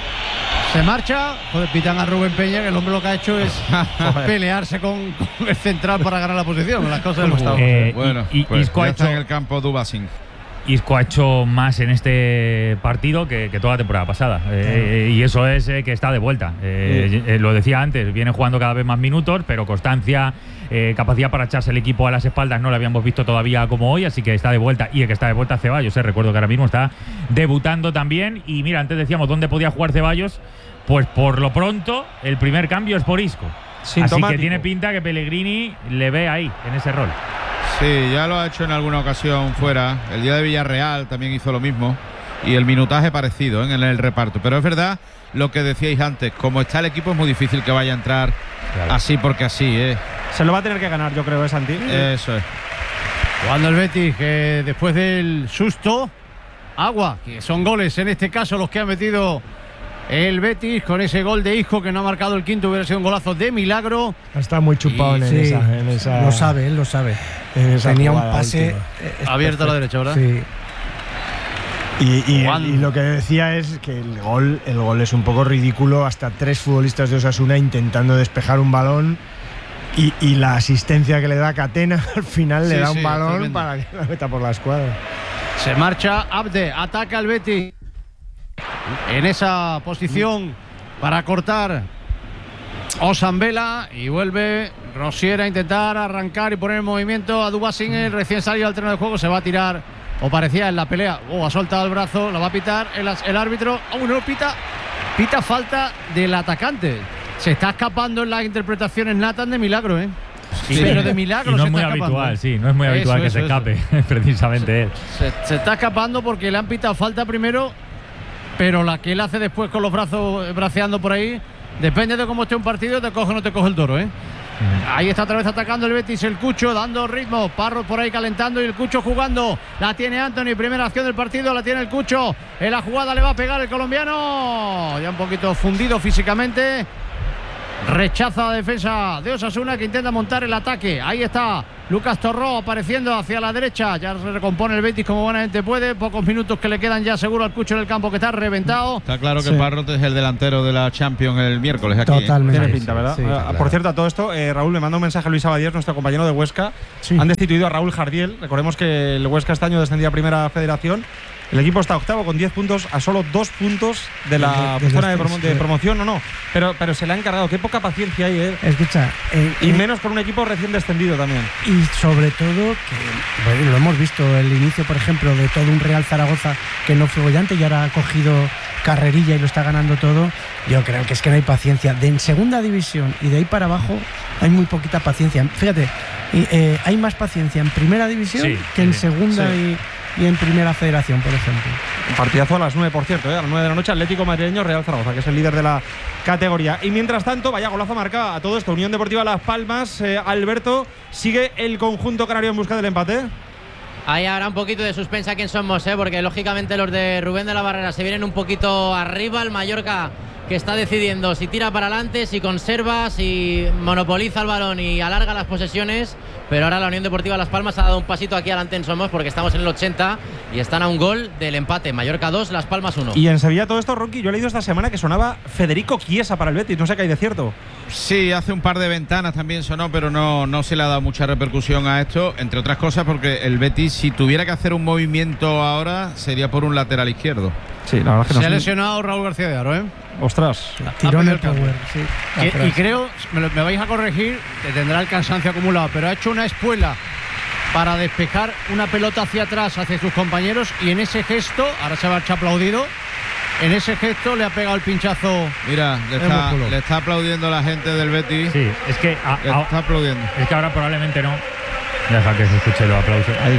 Se marcha. Joder, pitan a Rubén Peña, que el hombre lo que ha hecho es pelearse con el central para ganar la posición. Las cosas como estaban. Bueno, Isco ha hecho en el campo Dubasing. Isco ha hecho más en este partido que toda la temporada pasada. Y eso es que está de vuelta. Lo decía antes, viene jugando cada vez más minutos, pero constancia, capacidad para echarse el equipo a las espaldas no lo habíamos visto todavía como hoy, así que está de vuelta. Y el que está de vuelta Ceballos, recuerdo que ahora mismo está debutando también. Y mira, antes decíamos dónde podía jugar Ceballos, pues por lo pronto el primer cambio es por Isco. Así que tiene pinta que Pellegrini le ve ahí, en ese rol. Sí, ya lo ha hecho en alguna ocasión fuera. El día de Villarreal también hizo lo mismo. Y el minutaje parecido en el reparto. Pero es verdad lo que decíais antes. Como está el equipo es muy difícil que vaya a entrar así porque así, Se lo va a tener que ganar, yo creo, Santi. Eso es. Jugando el Betis, que después del susto, agua, que son goles en este caso los que ha metido el Betis, con ese gol de Isco que no ha marcado el quinto, hubiera sido un golazo de milagro. Está muy chupado en esa. Lo sabe, él lo sabe. Tenía un pase abierto a la derecha, ¿verdad? Sí. Y lo que decía es que el gol es un poco ridículo. Hasta 3 futbolistas de Osasuna intentando despejar un balón. Y la asistencia que le da Catena al final le da un balón tremendo para que la meta por la escuadra. Se marcha Abde, ataca el Betis en esa posición para cortar Osambela, y vuelve Rosier a intentar arrancar y poner en movimiento a Dubasing, el recién salido al terreno de juego. Se va a tirar, o parecía en la pelea. Ha soltado el brazo, lo va a pitar el árbitro. No pita falta del atacante. Se está escapando en las interpretaciones Nathan de milagro, ¿eh? Sí, pero de milagro. Y no se es muy está escapando. habitual, sí, no es muy habitual que se escape, precisamente él. Se está escapando porque le han pitado falta primero, pero la que él hace después con los brazos braceando por ahí, depende de cómo esté un partido, te coge o no te coge el toro, ¿eh? Ahí está otra vez atacando el Betis, el Cucho dando ritmo, Parrot por ahí calentando y el Cucho jugando. La tiene Anthony, primera acción del partido, la tiene el Cucho. En la jugada le va a pegar el colombiano, ya un poquito fundido físicamente. Rechaza la defensa de Osasuna, que intenta montar el ataque. Ahí está Lucas Torró apareciendo hacia la derecha. Ya se recompone el Betis como buenamente puede. Pocos minutos que le quedan ya seguro al Cucho en el campo, que está reventado. Está claro que Parrot es el delantero de la Champions el miércoles aquí. Totalmente. Tiene pinta, ¿verdad? Sí, claro. Por cierto, a todo esto, Raúl, me manda un mensaje a Luis Abadías, nuestro compañero de Huesca. Sí. Han destituido a Raúl Jardiel. Recordemos que el Huesca este año descendía a Primera Federación. El equipo está octavo con 10 puntos, a solo 2 puntos de la zona de promoción, no. Pero se le ha encargado. Qué poca paciencia hay, ¿eh? Escucha. Y menos con un equipo recién descendido también. Y sobre todo, que bueno, lo hemos visto, el inicio, por ejemplo, de todo un Real Zaragoza que no fue bollante y ahora ha cogido carrerilla y lo está ganando todo. Yo creo que es que no hay paciencia. En segunda división y de ahí para abajo hay muy poquita paciencia. Fíjate, hay más paciencia en primera división que en segunda y en Primera Federación, por ejemplo. Un partidazo a las 9, por cierto, a las 9 de la noche, Atlético Madrileño, Real Zaragoza, que es el líder de la categoría. Y mientras tanto, vaya golazo marca a todo esto. Unión Deportiva Las Palmas, Alberto, sigue el conjunto canario en busca del empate. Ahí habrá un poquito de suspensa quién somos, porque lógicamente los de Rubén de la Barrera se vienen un poquito arriba. El Mallorca, que está decidiendo si tira para adelante, si conserva, si monopoliza el balón y alarga las posesiones. Pero ahora la Unión Deportiva Las Palmas ha dado un pasito aquí adelante en Somos, porque estamos en el 80 y están a un gol del empate. Mallorca 2, Las Palmas 1. Y en Sevilla todo esto, Ronqui, yo he leído esta semana que sonaba Federico Chiesa para el Betis, no sé qué hay de cierto. Sí, hace un par de ventanas también sonó, pero no se le ha dado mucha repercusión a esto, entre otras cosas porque el Betis, si tuviera que hacer un movimiento ahora, sería por un lateral izquierdo. Sí, la verdad es que se ha lesionado Raúl García de Aro, ¿eh? Ostras. Tirón el power, sí. Y creo, me vais a corregir, que tendrá el cansancio acumulado, pero ha hecho una espuela para despejar una pelota hacia atrás, hacia sus compañeros, y en ese gesto, ahora se va a echar aplaudido, en ese gesto le ha pegado el pinchazo. Mira, le está aplaudiendo la gente del Betis. Sí, es que está aplaudiendo. Es que ahora probablemente no. Deja que se escuche los aplausos. Ahí.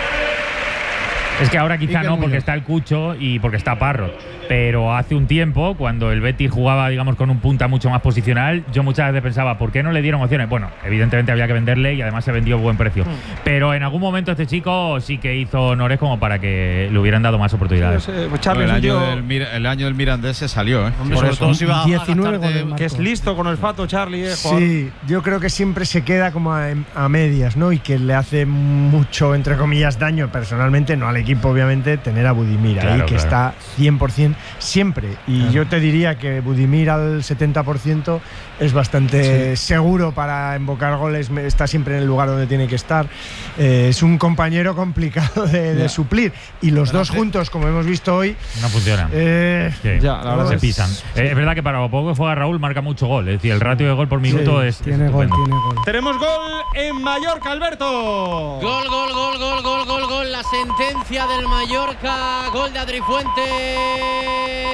Es que ahora quizá no, porque está el Cucho y porque está Parrot. Pero hace un tiempo, cuando el Betis jugaba, digamos, con un punta mucho más posicional, yo muchas veces pensaba, ¿por qué no le dieron opciones? Bueno, evidentemente había que venderle y además se vendió a buen precio. Pero en algún momento este chico sí que hizo honores como para que le hubieran dado más oportunidades. El año del Mirandés se salió, ¿eh? Hombre, sobre todo si va 19 goles, que es listo con el fato, Charlie. Sí, yo creo que siempre se queda como a medias, ¿no? Y que le hace mucho, entre comillas, daño personalmente, no al equipo, obviamente, tener a Budimir ahí, que está 100% siempre. Y yo te diría que Budimir al 70% es bastante seguro para invocar goles, está siempre en el lugar donde tiene que estar. Es un compañero complicado de suplir. Y los dos juntos, como hemos visto hoy, no funcionan. La verdad se pisan. Es verdad que para lo poco que juega Raúl marca mucho gol. Es decir, el ratio de gol por minuto es. Tiene gol. Tenemos gol en Mallorca, Alberto. Gol. La sentencia del Mallorca. Gol de Adri Fuentes.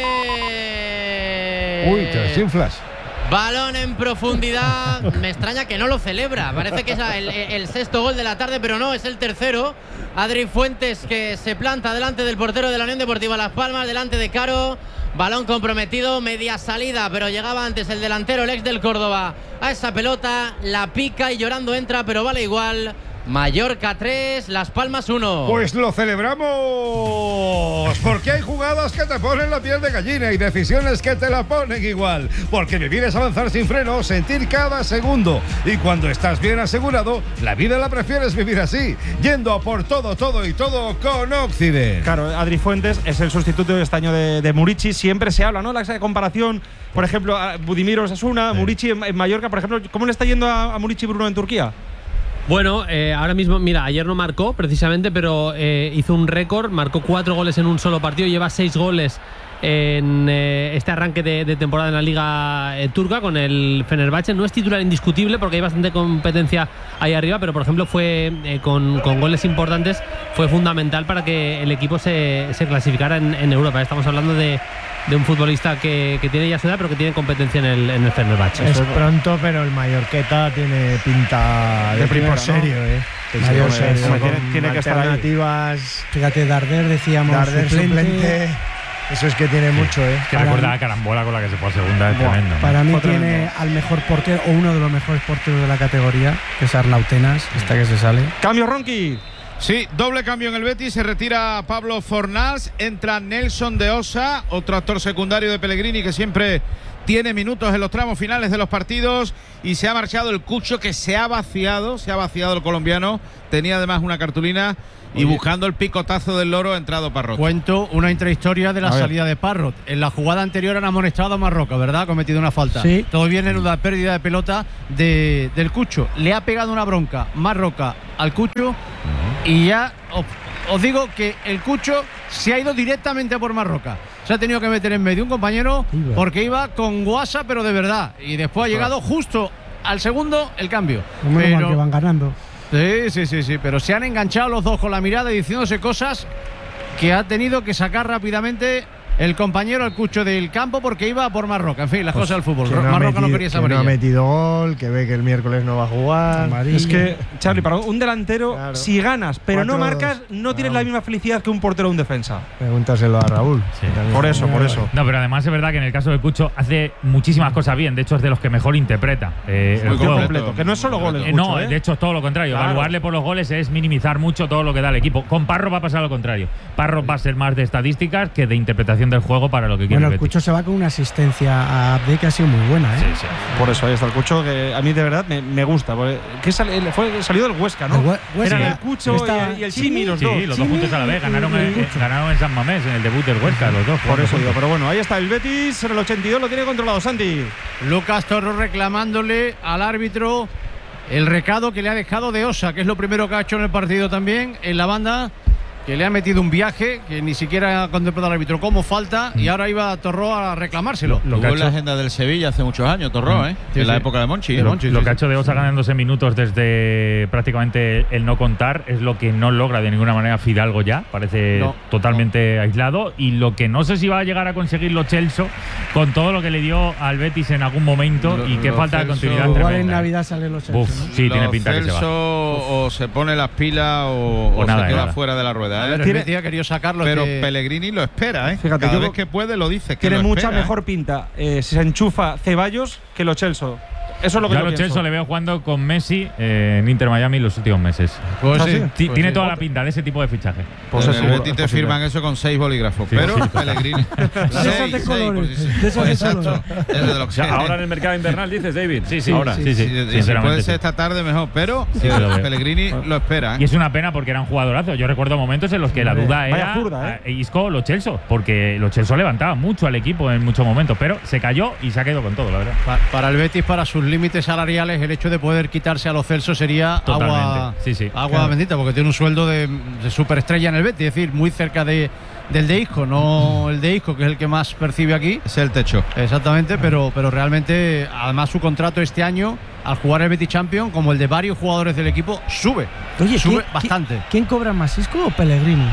Uy, te desinflas. Balón en profundidad. Me extraña que no lo celebra. Parece que es el sexto gol de la tarde, pero no, es el tercero. Adri Fuentes, que se planta delante del portero de la Unión Deportiva Las Palmas, delante de Caro. Balón comprometido, media salida, pero llegaba antes el delantero, el ex del Córdoba, a esa pelota. La pica y llorando entra, pero vale igual. Mallorca 3, Las Palmas 1. Pues lo celebramos, porque hay jugadas que te ponen la piel de gallina y decisiones que te la ponen igual, porque vivir es avanzar sin freno, sentir cada segundo, y cuando estás bien asegurado, la vida la prefieres vivir así, yendo a por todo con Occident. Claro, Adri Fuentes es el sustituto de este año de Murici. Siempre se habla, ¿no? La comparación, por ejemplo, a Budimir Osasuna, Murici en Mallorca, por ejemplo. ¿Cómo le está yendo a Murici Bruno en Turquía? Bueno, ahora mismo, mira, ayer no marcó precisamente, pero hizo un récord, marcó 4 goles en un solo partido, lleva 6 goles en este arranque de temporada en la Liga turca con el Fenerbahce. No es titular indiscutible porque hay bastante competencia ahí arriba, pero por ejemplo fue con goles importantes, fue fundamental para que el equipo se clasificara en Europa. Estamos hablando de un futbolista que tiene ya su edad, pero que tiene competencia en el Fenerbahce. Es pronto, pero el Mallorqueta tiene pinta de primo serio, Mayor serio, tiene que estar alternativas. Fíjate, Darder, decíamos, Darder suplente. Eso es que tiene mucho, Que recuerda la carambola con la que se fue a segunda, es tremendo. Para mí tiene al mejor portero, o uno de los mejores porteros de la categoría, que es Arnautenas, esta que se sale. Cambio, Ronqui. Sí, doble cambio en el Betis, se retira Pablo Fornals, entra Nelson de Osa, otro actor secundario de Pellegrini que siempre tiene minutos en los tramos finales de los partidos, y se ha marchado el Cucho, que se ha vaciado el colombiano, tenía además una cartulina. Y buscando el picotazo del loro ha entrado Parrot. Cuento una intrahistoria de la salida de Parrot. En la jugada anterior han amonestado a Marroca, ¿verdad? Ha cometido una falta. Sí. Todo viene en una pérdida de pelota del Cucho. Le ha pegado una bronca Marroca al Cucho y ya os digo que el Cucho se ha ido directamente por Marroca. Se ha tenido que meter en medio un compañero porque iba con guasa, pero de verdad. Y después ha llegado justo al segundo el cambio. Menos mal que van ganando. Sí, pero se han enganchado los dos con la mirada y diciéndose cosas que ha tenido que sacar rápidamente el compañero al Cucho del campo porque iba por Marroca. En fin, las cosas del fútbol. Marroca no quería saber. No ha metido gol, que ve que el miércoles no va a jugar. Amarilla. Es que, Charlie, para un delantero, si ganas pero no marcas, no tienes la misma felicidad que un portero o un defensa. Pregúntaselo a Raúl. Sí. Por eso. No, pero además es verdad que en el caso de Cucho hace muchísimas cosas bien. De hecho, es de los que mejor interpreta el juego completo, que no es solo goles. No, de hecho es todo lo contrario. Claro. Evaluarle por los goles es minimizar mucho todo lo que da el equipo. Con Parro va a pasar lo contrario. Parro va a ser más de estadísticas que de interpretación del juego para lo que quiere. Bueno, el Cucho se va con una asistencia a Abde que ha sido muy buena, Sí. Por eso ahí está el Cucho, que a mí de verdad me gusta. Salió del Huesca, ¿no? Huesca. Eran el Cucho y el Chimi, los dos. Sí, los dos juntos a la vez. Ganaron en San Mamés, en el debut del Huesca, los dos. Por eso digo, pero bueno, ahí está el Betis, en el 82 lo tiene controlado, Santi. Lucas Torro reclamándole al árbitro el recado que le ha dejado de Osa, que es lo primero que ha hecho en el partido también, en la banda, que le ha metido un viaje que ni siquiera ha contemplado el árbitro como falta, y ahora iba Torró a reclamárselo. Lo en la agenda del Sevilla hace muchos años, Torró, en la época de Monchi. Lo que ha hecho de Osa ganándose minutos desde prácticamente el no contar es lo que no logra de ninguna manera Fidalgo ya, parece totalmente aislado, y lo que no sé si va a llegar a conseguir Lo Celso con todo lo que le dio al Betis en algún momento y qué falta de continuidad igual tremenda. En Navidad sale Lo Celso, ¿no? Sí, tiene pinta que se va. O se pone las pilas o nada, se queda nada. fuera de la rueda. A ver, el Betis ha querido sacarlo. Pero Pellegrini lo espera, Fíjate, cada vez que puede lo dice. Tiene mucha mejor pinta si se enchufa Ceballos que Lo Celso. Eso es lo que yo Lo pienso. Celso le veo jugando con Messi en Inter Miami los últimos meses. Tiene toda la pinta de ese tipo de fichaje. Pues en el Betis te firman eso con 6 bolígrafos. Pero Pellegrini. Ahora en el mercado invernal, dices, David. Sí. Ahora. Sí, Si puede ser esta tarde mejor, pero Pellegrini lo espera. Y es una pena porque era un jugadorazo. Yo recuerdo momentos en los que la duda era Isco o Lo Celso, porque Lo Celso levantaba mucho al equipo en muchos momentos, pero se cayó y se ha quedado con todo, la verdad. Para el Betis, para sus límites salariales, el hecho de poder quitarse a Lo Celso sería agua bendita, porque tiene un sueldo de superestrella en el Betis, es decir, muy cerca del de Isco, no el de Isco, que es el que más percibe aquí. Es el techo. Exactamente, pero realmente, además, su contrato este año, al jugar el Betis Champions, como el de varios jugadores del equipo, sube bastante. ¿Quién cobra más, Isco o Pellegrini?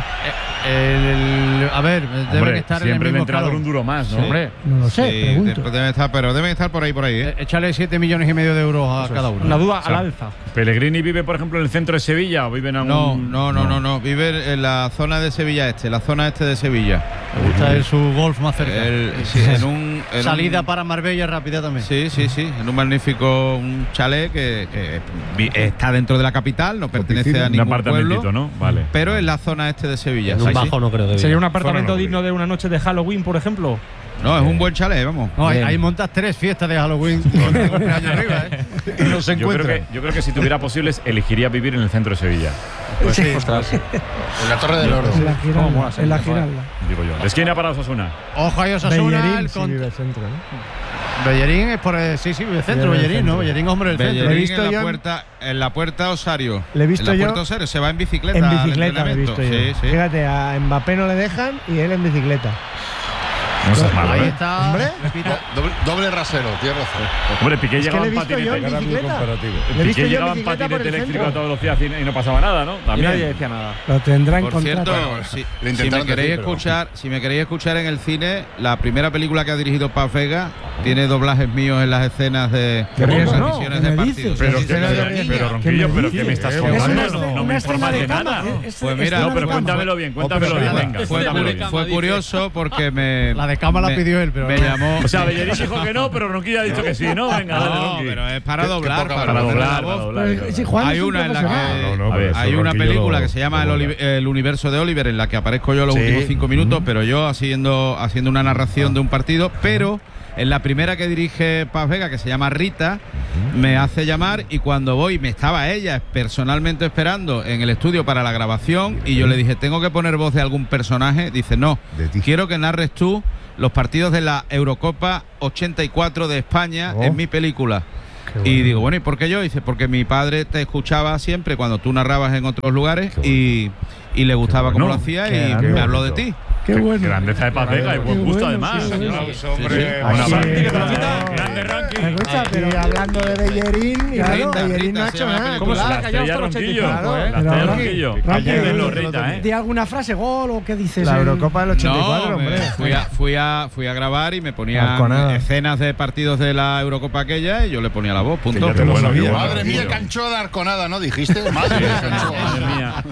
A ver, deben estar siempre en el mismo entrenador un duro más, ¿no? Hombre, no lo sé, pregunto. Deben estar por ahí. Échale 7,5 millones de euros a cada uno. La duda al alza. ¿Pellegrini vive, por ejemplo, en el centro de Sevilla o vive en algún...? No. Vive en la zona de Sevilla la zona este de Sevilla. Me gusta su golf más cerca. Salida para Marbella rápida también. Sí. En un magnífico chalet que está dentro de la capital, no pertenece a ningún pueblo, ¿no? Vale. Pero en la zona este de Sevilla. En un bajo no creo que ¿Sería un apartamento digno de una noche de Halloween, por ejemplo? No, es un buen chalet, vamos. No, ahí montas 3 fiestas de Halloween con el cumpleaños arriba, y no se encuentra. Yo creo que si tuviera posibles, elegiría vivir en el centro de Sevilla. Pues sí. Ostras. En la Torre del Oro. En la Giralda. Digo yo. Esquina para Osasuna. Ojo ahí Osasuna. Bellerín sí vive el centro, ¿no? Bellerín es por vive el centro, Bellerín, ¿no? Bellerín, hombre, el centro. Bellerín en la puerta Osario. Le he visto en la puerta Osario, se va en bicicleta. En bicicleta le he visto yo. Sí. Fíjate, a Mbappé no le dejan y él en bicicleta. No seas malo, Ahí ¿eh? está. Hombre. Doble rasero, tienes razón. Hombre, Piqué Es que llegaba le he en visto yo en patinete. bicicleta. Le he visto Piqué yo llegaba en en bicicleta por patinete el eléctrico a centro. toda velocidad y no pasaba nada, ¿no? Y También. nadie decía nada. Lo tendrá en Por contrato. cierto, si me intentaron queréis decir, pero- si me queréis escuchar en el cine, la primera película que ha dirigido Paz Vega tiene doblajes míos en las escenas de riesgo, ¿no? transmisiones ¿Qué de me partidos. dices? Pero, Sí, sí, sí, sí. pero Ronquillo, ¿pero qué me estás Es contando? una- No me una informas escena de de cama. nada. Pues mira, No, pero cuéntamelo bien, cuéntamelo bien, venga. Cuéntamelo bien. Fue curioso porque me. La de cama la me- pidió él, pero me no. llamó. O sea, Bellerín dijo que no, pero Ronquillo ha dicho que sí, ¿no? Venga, dale, No, Ronqui. pero es para doblar, Para para doblar, la para voz. doblar. Pero, si Juan Hay es un una en la profesional. que A ver, hay eso una Ronquillo película lo- que se llama lo el universo de Oliver, en la que aparezco yo los últimos 5 minutos, pero yo haciendo una narración de un partido, pero en la primera que dirige Paz Vega, que se llama Rita, me hace llamar y cuando voy, me estaba ella personalmente esperando en el estudio para la grabación y yo le dije, ¿tengo que poner voz de algún personaje? Dice, no, quiero que narres tú los partidos de la Eurocopa 84 de España en mi película. Y digo, bueno, ¿y por qué yo? Dice, porque mi padre te escuchaba siempre cuando tú narrabas en otros lugares y le gustaba cómo lo hacía y me habló de ti. Qué bueno. Grandeza de Paz Vega y buen gusto, además. sí, hombre. Una Sí, práctica claro. grande ranking. Escucha, pero hablando de Bellerín, y Claro. Bellerín no ha Rita, hecho se llama nada. la ¿Cómo se La la ha callado estrella hasta el Ronquillo. 85? La Pero estrella Ronqui, Ronquillo. Ronqui, Ayer lo Rita, ¿eh? ¿Di alguna frase gol o qué dices? La Eurocopa del 84, No, hombre. fui a grabar y me ponía Arconada. escenas de partidos de la Eurocopa aquella y yo le ponía la voz, punto. Que ya te lo sabía. Madre mía, cancho de Arconada, ¿no? Dijiste. Madre mía, cancho. Madre mía.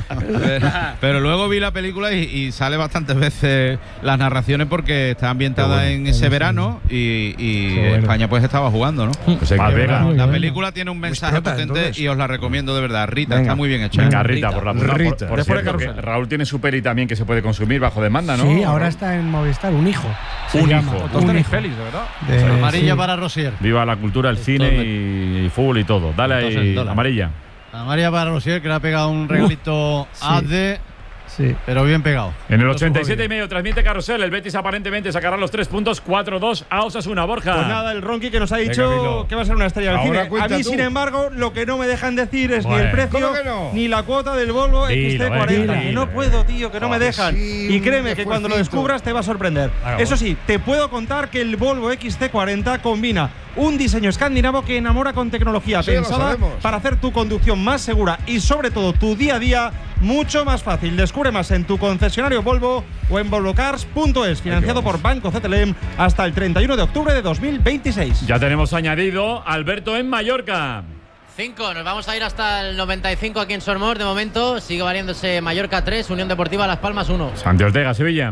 Pero luego vi la película y sale bastantes veces las narraciones porque está ambientada en ese verano y España pues estaba jugando, ¿no? Pues hay que la, ver. la película tiene un mensaje prota, potente entonces. y os la recomiendo de verdad. Rita, Venga. está muy bien hecha. Venga, Rita, por la puta. Rita. Por Después de cierto, que Carrusel. Raúl tiene su peli también que se puede consumir bajo demanda, ¿no? Sí, ahora está en Movistar, Un hijo. se Un llama. hijo. Todos Un tenéis hijo. pelis, de verdad. De- Amarilla sí. para Rosier. Viva la cultura, el cine y fútbol y todo. Dale Entonces, ahí, dólar. amarilla. Amarilla para Rosier, que le ha pegado un regalito a de, Sí. pero bien pegado. En el 87,5 transmite Carrusel. El Betis aparentemente sacará los 3 puntos, 4-2 a Osasuna. Borja. Pues nada, el Ronqui que nos ha Venga, dicho Milo. que va a ser una estrella del Ahora cine. A cuenta mí, tú. sin embargo, lo que no me dejan decir es ni Bueno. el precio ¿Cómo que no? ni la cuota del Volvo Dilo, XT40. dilo. Que no puedo, tío, que no me dejan. sí, Y créeme un que cuando lo esfuercito. descubras te va a sorprender. Venga, Eso bueno. sí, te puedo contar que el Volvo XT40 combina un diseño escandinavo que enamora con tecnología Sí, lo pensada sabemos. para hacer tu conducción más segura y sobre todo tu día a día mucho más fácil. Descubre más en tu concesionario Volvo o en volvocars.es, financiado por Banco CTLM hasta el 31 de octubre de 2026. Ya tenemos añadido Alberto en Mallorca. 5, nos vamos a ir hasta el 95 aquí en Sormos. De momento sigue valiéndose Mallorca 3, Unión Deportiva Las Palmas 1. Santi Ortega, Sevilla.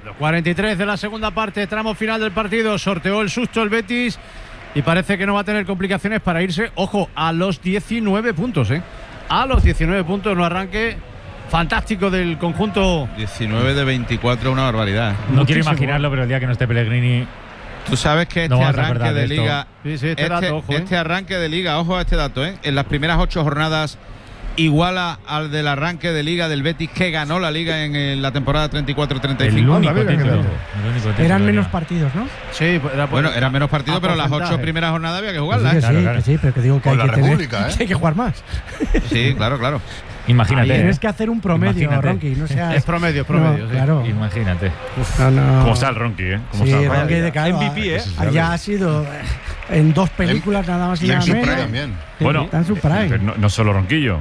43 de la segunda parte, tramo final del partido. Sorteó el susto el Betis y parece que no va a tener complicaciones para irse, ojo, a los 19 puntos, ¿eh? A los 19 puntos, no arranque fantástico del conjunto. 19 de 24, una barbaridad. No quiero imaginarlo, pero el día que no esté Pellegrini. Tú sabes que este No vamos a arranque acordar de de esto. liga, Sí, sí, este dato, ojo, este arranque de liga, ojo a este dato, en las primeras 8 jornadas iguala al del arranque de liga del Betis que ganó la liga en la temporada 34-35. El único mira, qué título. dato. El único título Eran que menos tenía. partidos, ¿no? Sí, era Bueno, eran menos partidos, a pero las 8 porcentaje. primeras jornadas había que Que sí, jugarlas. que ¿eh? sí, Claro, claro. que sí, pero que digo que Con hay la que tener, República, ¿eh? que hay que jugar más. Sí, claro, claro. Imagínate. Tienes ¿eh? que hacer un promedio, Imagínate. Ronqui, no seas… Es promedio, promedio, sí. Claro. Imagínate. No, no. ¿Cómo está el Ronqui, eh? ¿Cómo Sí, está el Ronqui Ronqui? de cara. MVP, ¿eh? Ya ha sido en 2 películas nada más y Y en nada su menos. prime también. Bueno, Está en su prime. pero no solo Ronquillo.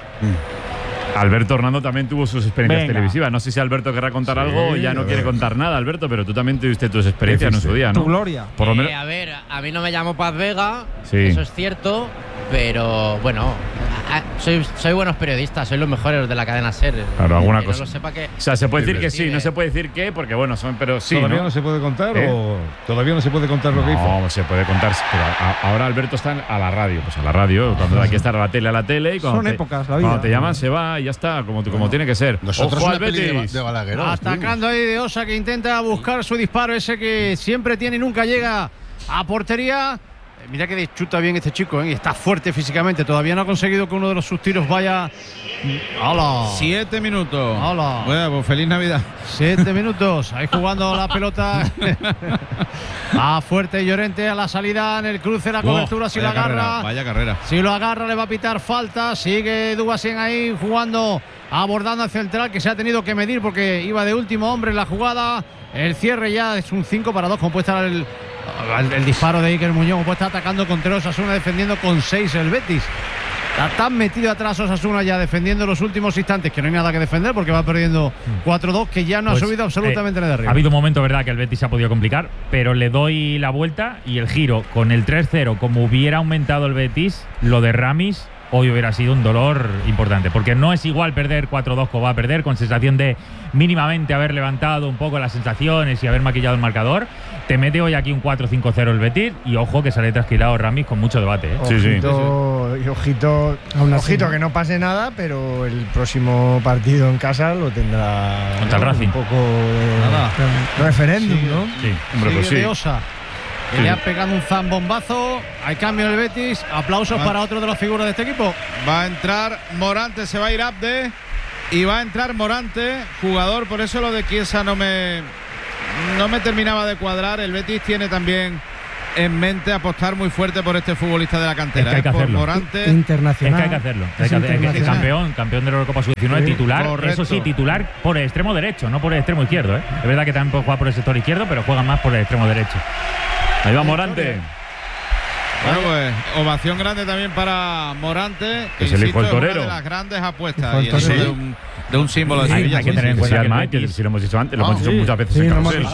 Alberto Hernando también tuvo sus experiencias Venga. televisivas. No sé si Alberto querrá contar algo o ya no a quiere ver. contar nada, Alberto, pero tú también tuviste tus experiencias en su día, ¿no? Tu gloria. Por lo menos. A ver, a mí no me llamó Paz Vega, Sí. eso es cierto, pero bueno, soy buenos periodistas, soy los mejores de la cadena SER. Claro, alguna Que cosa. No lo sepa que… O sea, se puede decir que sí, Sigue. no se puede decir que, porque bueno, pero sí. ¿Todavía ¿no? no se puede contar ¿Eh? o todavía no se puede contar lo que hizo? No, se puede contar. Pero ahora Alberto está a la radio. Pues a la radio, cuando hay que estar a la tele, Y cuando Son te, épocas, la vida. Cuando te llaman, se va y ya está, como tiene que ser. Nosotros Ojo una al peli Betis. de Balaguer. ¿no? Atacando ahí de Osa, que intenta buscar su disparo, ese que siempre tiene y nunca llega a portería. Mira que chuta bien este chico, ¿eh? Y está fuerte físicamente. Todavía no ha conseguido que uno de sus tiros vaya. ¡Hala! 7 minutos. ¡Hala! Bueno, pues feliz Navidad. 7 minutos. Ahí jugando la pelota. A Fuerte y Llorente a la salida en el cruce, la cobertura. Si lo Vaya carrera, agarra. vaya carrera. Si lo agarra, le va a pitar falta. Sigue Dugasien ahí jugando abordando al central, que se ha tenido que medir porque iba de último hombre en la jugada. El cierre ya es un 5-2, como puede estar el disparo de Iker Muñoz, como puede estar atacando contra Osasuna, defendiendo con 6 el Betis. Está tan metido atrás Osasuna ya defendiendo los últimos instantes que no hay nada que defender porque va perdiendo 4-2, que ya no ha subido absolutamente nada de arriba. Ha habido un momento, verdad, que el Betis se ha podido complicar, pero le doy la vuelta y el giro con el 3-0, como hubiera aumentado el Betis, lo de Ramis hoy hubiera sido un dolor importante, porque no es igual perder 4-2 como va a perder, con sensación de mínimamente haber levantado un poco las sensaciones y haber maquillado el marcador. Te mete hoy aquí un 4-5-0 el Betis y ojo que sale trasquilado Ramis con mucho debate. Y ojito que no pase nada, pero el próximo partido en casa lo tendrá contra el Racing. Un poco de referéndum, ¿no? Sí, hombre, pues sí. Osa. Que le ha pegado un zambombazo. Hay cambio en el Betis. Aplausos para otro de las figuras de este equipo. Va a entrar Morante, se va a ir Abde y va a entrar Morante, jugador. Por eso lo de Chiesa no me terminaba de cuadrar. El Betis tiene también en mente apostar muy fuerte por este futbolista de la cantera. Es que hay que hacerlo. Por Morante. Internacional. Es que hay que hacerlo. Campeón de la Eurocopa Sub-19, titular. Correcto. Eso sí, titular por el extremo derecho, no por el extremo izquierdo. Es verdad que también puede jugar por el sector izquierdo, pero juega más por el extremo derecho. Ahí va Morante. Bueno, pues ovación grande también para Morante, que es el hijo del torero. Es una de las grandes apuestas y el hijo de un símbolo de Sevilla. Hay que tener en cuenta que si lo hemos dicho antes, lo hemos dicho muchas veces en Carrusel.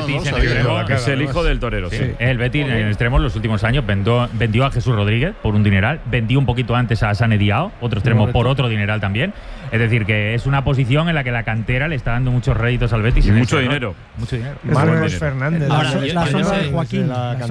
Es el hijo del torero. Sí. El Betis en el extremo en los últimos años vendió a Jesús Rodríguez por un dineral, vendió un poquito antes a Sane Diao, otro extremo por otro dineral también. Es decir, que es una posición en la que la cantera le está dando muchos réditos al Betis. Y mucho dinero. Mucho dinero. Manuel Fernández. La sombra de Joaquín.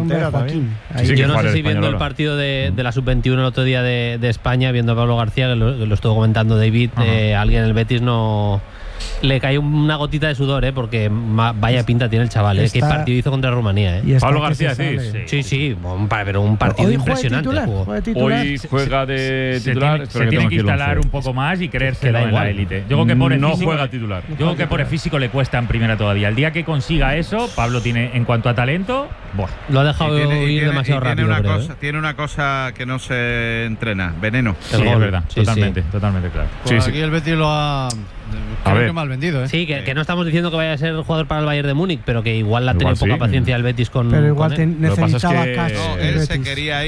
Yo no sé si viendo el partido de la Sub-21 el otro día de España, viendo a Pablo García, que lo estuvo comentando David, alguien en el Betis no le cayó una gotita de sudor, porque vaya pinta tiene el chaval. Qué partido hizo contra Rumanía. Pablo García, sí, pero un partido impresionante. Hoy juega de titular. Se tiene que instalar un poco más y creérselo en la élite. Yo creo que por el no físico, juega titular. Yo creo que por el físico le cuesta en primera todavía. El día que consiga eso, Pablo tiene, en cuanto a talento, lo ha dejado ir demasiado rápido. Tiene una cosa que no se entrena: veneno. Sí, es verdad, totalmente claro. Aquí el Betis lo ha creo que mal vendido. Sí, que no estamos diciendo que vaya a ser el jugador para el Bayern de Múnich, pero que igual ha tenido poca paciencia el Betis con. Pero igual necesitaba cash. Él se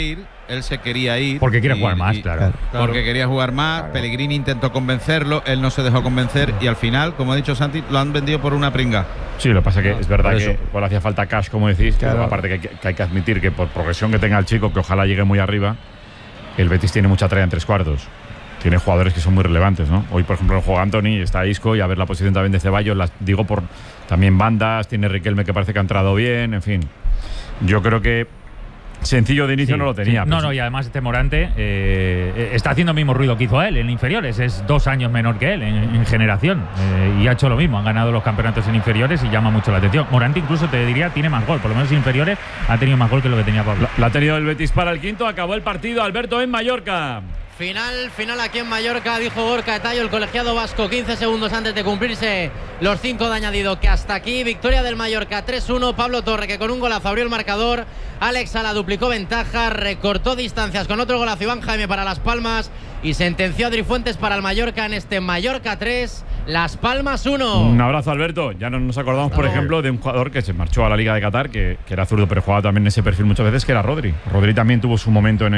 quería ir. Porque quiere jugar más, claro. Porque quería jugar más. Pellegrini intentó convencerlo, él no se dejó convencer y al final, como ha dicho Santi, lo han vendido por una pringa. Sí, lo que pasa es que es verdad que igual hacía falta cash, como decís, pero aparte que hay que admitir que por progresión que tenga el chico, que ojalá llegue muy arriba, el Betis tiene mucha tralla en tres cuartos. Tiene jugadores que son muy relevantes, ¿no? Hoy, por ejemplo, juega Anthony, está Isco, y a ver la posición también de Ceballos, digo por también bandas, tiene Riquelme que parece que ha entrado bien, en fin. Yo creo que sencillo de inicio no lo tenía. No, y además este Morante está haciendo el mismo ruido que hizo él en inferiores, es 2 años menor que él en generación, y ha hecho lo mismo, han ganado los campeonatos en inferiores y llama mucho la atención. Morante incluso te diría tiene más gol, por lo menos en inferiores ha tenido más gol que lo que tenía Pablo. La ha tenido el Betis para el quinto, acabó el partido, Alberto, en Mallorca. Final aquí en Mallorca, dijo Gorka Tallo, el colegiado vasco, 15 segundos antes de cumplirse los 5 de añadido, que hasta aquí, victoria del Mallorca 3-1, Pablo Torre, que con un golazo abrió el marcador, Alex Sala duplicó ventaja, recortó distancias con otro golazo Iván Jaime para Las Palmas y sentenció a Adri Fuentes para el Mallorca en este Mallorca 3, Las Palmas 1. Un abrazo, Alberto. Ya no nos acordamos, por ejemplo, de un jugador que se marchó a la Liga de Qatar, que era zurdo, pero jugaba también en ese perfil muchas veces, que era Rodri. Rodri también tuvo su momento en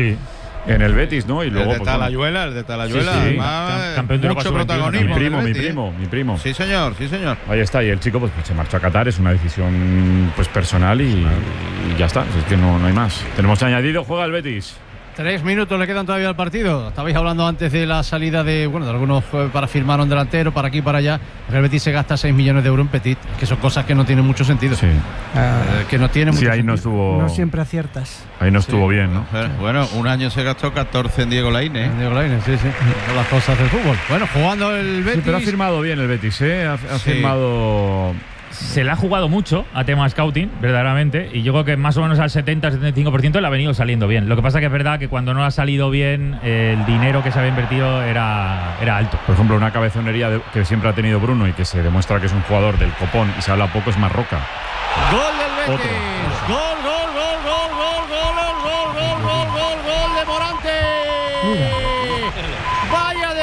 el Betis, ¿no? Y luego, el de Talayuela, campeón de mucho protagonismo. Mi primo. Sí, señor. Ahí está, y el chico pues se marchó a Qatar, es una decisión pues personal y ya está, es que no hay más. Tenemos añadido, juega el Betis. 3 minutos le quedan todavía al partido. Estabais hablando antes de la salida de algunos para firmar un delantero, para aquí y para allá. El Betis se gasta 6 millones de euros en Petit, que son cosas que no tienen mucho sentido. Sí. Que no tienen mucho sentido. No siempre aciertas. Ahí no estuvo bien, ¿no? Bueno, un año se gastó 14 en Diego Lainez. Sí. Son las cosas del fútbol. Bueno, jugando el Betis. Sí, pero ha firmado bien el Betis, Ha firmado. Se le ha jugado mucho a tema scouting, verdaderamente, y yo creo que más o menos al 70-75% le ha venido saliendo bien. Lo que pasa que es verdad que cuando no ha salido bien, el dinero que se había invertido era alto. Por ejemplo, una cabezonería que siempre ha tenido Bruno y que se demuestra que es un jugador del copón y se habla poco es Marroca. Gol del Betis. Gol de Morante. Vaya debut del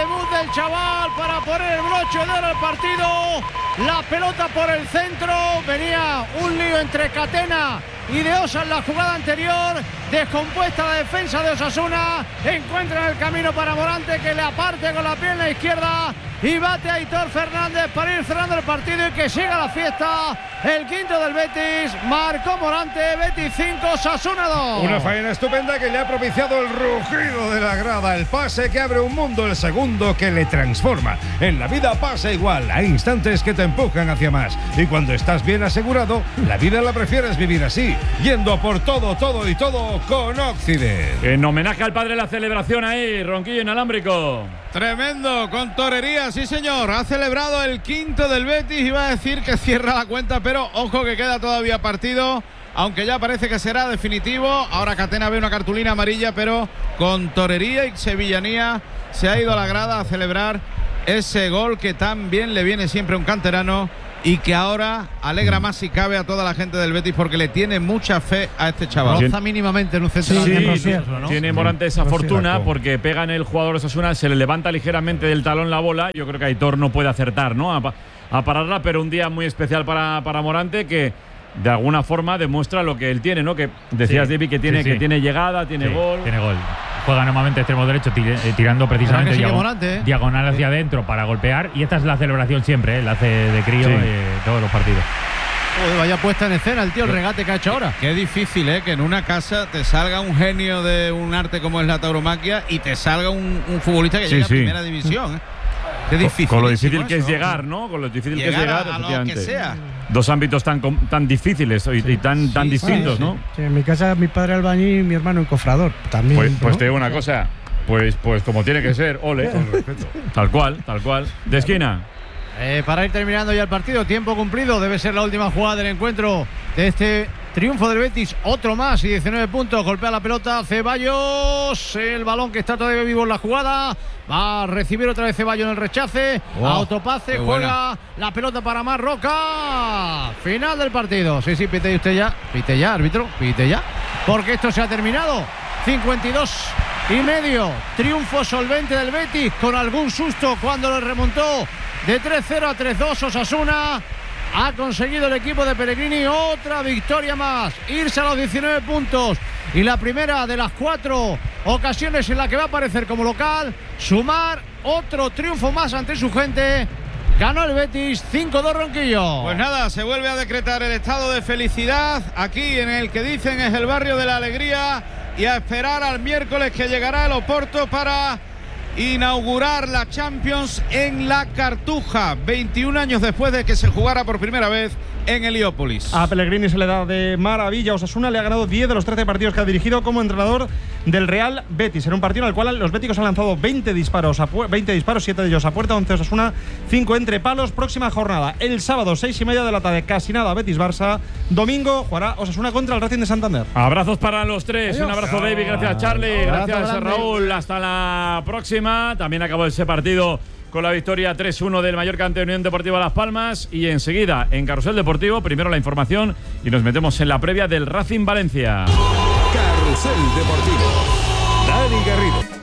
el chaval para poner el broche de oro al partido. La pelota por el centro. Venía un lío entre Catena y de Osa en la jugada anterior. Descompuesta la defensa de Osasuna. Encuentran el camino para Morante, que le aparte con la pierna izquierda y bate a Aitor Fernández para ir cerrando el partido y que siga la fiesta. El quinto del Betis, marcó Morante. Betis 5, Osasuna 2. Una faena estupenda que le ha propiciado el rugido de la grada, el pase que abre un mundo, el segundo que le transforma. En la vida pasa igual, hay instantes que te empujan hacia más, y cuando estás bien asegurado, la vida la prefieres vivir así, yendo a por todo, todo y todo con Occident. En homenaje al padre, la celebración ahí, ronquillo inalámbrico. Tremendo, con torería, sí señor. Ha celebrado el quinto del Betis. Iba a decir que cierra la cuenta, pero ojo que queda todavía partido, aunque ya parece que será definitivo. Ahora Catena ve una cartulina amarilla, pero con torería y sevillanía se ha ido a la grada a celebrar ese gol que tan bien le viene siempre a un canterano y que ahora alegra más si cabe a toda la gente del Betis, porque le tiene mucha fe a este chaval. Roza mínimamente en un central. ¿No? Tiene Morante esa fortuna porque pega en el jugador de Osasuna, se le levanta ligeramente del talón la bola. Yo creo que Aitor no puede acertar, ¿no?, a pararla, pero un día muy especial para Morante, que de alguna forma demuestra lo que él tiene, ¿no? Que decías, David, que tiene llegada, tiene gol. Tiene gol. Juega normalmente extremo derecho, tirando precisamente diagonal hacia adentro para golpear, y esta es la celebración siempre, ¿eh? La hace de crío todos los partidos. Joder, vaya puesta en escena el tío, el regate que ha hecho ahora. Qué difícil, que en una casa te salga un genio de un arte como es la tauromaquia y te salga un futbolista que llega a primera división. Qué difícil. Con lo difícil que es llegar, ¿no? Con lo difícil que es llegar, a lo que sea. Dos ámbitos tan difíciles y tan distintos, ¿no? Sí, en mi casa mi padre albañil y mi hermano encofrador. También. Pues te digo una cosa. Pues como tiene que ser, ole. Con respeto. Tal cual. De esquina. Para ir terminando ya el partido, tiempo cumplido, debe ser la última jugada del encuentro de este triunfo del Betis, otro más y 19 puntos, golpea la pelota Ceballos, el balón que está todavía vivo en la jugada, va a recibir otra vez Ceballos en el rechace, autopase, juega la pelota para Marroca, final del partido, sí, pite usted ya, pite ya, árbitro, pite ya, porque esto se ha terminado, 52,5, triunfo solvente del Betis, con algún susto cuando lo remontó de 3-0 a 3-2 Osasuna. Ha conseguido el equipo de Pellegrini otra victoria más, irse a los 19 puntos y la primera de las 4 ocasiones en la que va a aparecer como local, sumar otro triunfo más ante su gente. Ganó el Betis 5-2 Ronquillo. Pues nada, se vuelve a decretar el estado de felicidad aquí en el que dicen es el barrio de la alegría, y a esperar al miércoles que llegará el Oporto para inaugurar la Champions en la Cartuja, 21 años después de que se jugara por primera vez en Heliópolis. A Pellegrini se le da de maravilla. Osasuna le ha ganado 10 de los 13 partidos que ha dirigido como entrenador del Real Betis, en un partido en el cual los béticos han lanzado 20 disparos, 7 de ellos a puerta, 11 Osasuna, 5 entre palos. Próxima jornada, el sábado, 6:30 de la tarde, casi nada, Betis-Barça. Domingo jugará Osasuna contra el Racing de Santander. Abrazos para los tres. Adiós. Un abrazo, David. Gracias, Charlie. Gracias, Raúl. Hasta la próxima. También acabó ese partido con la victoria 3-1 del Mallorca ante Unión Deportiva Las Palmas, y enseguida en Carrusel Deportivo, primero la información y nos metemos en la previa del Racing Valencia. Carrusel Deportivo. Dani Garrido.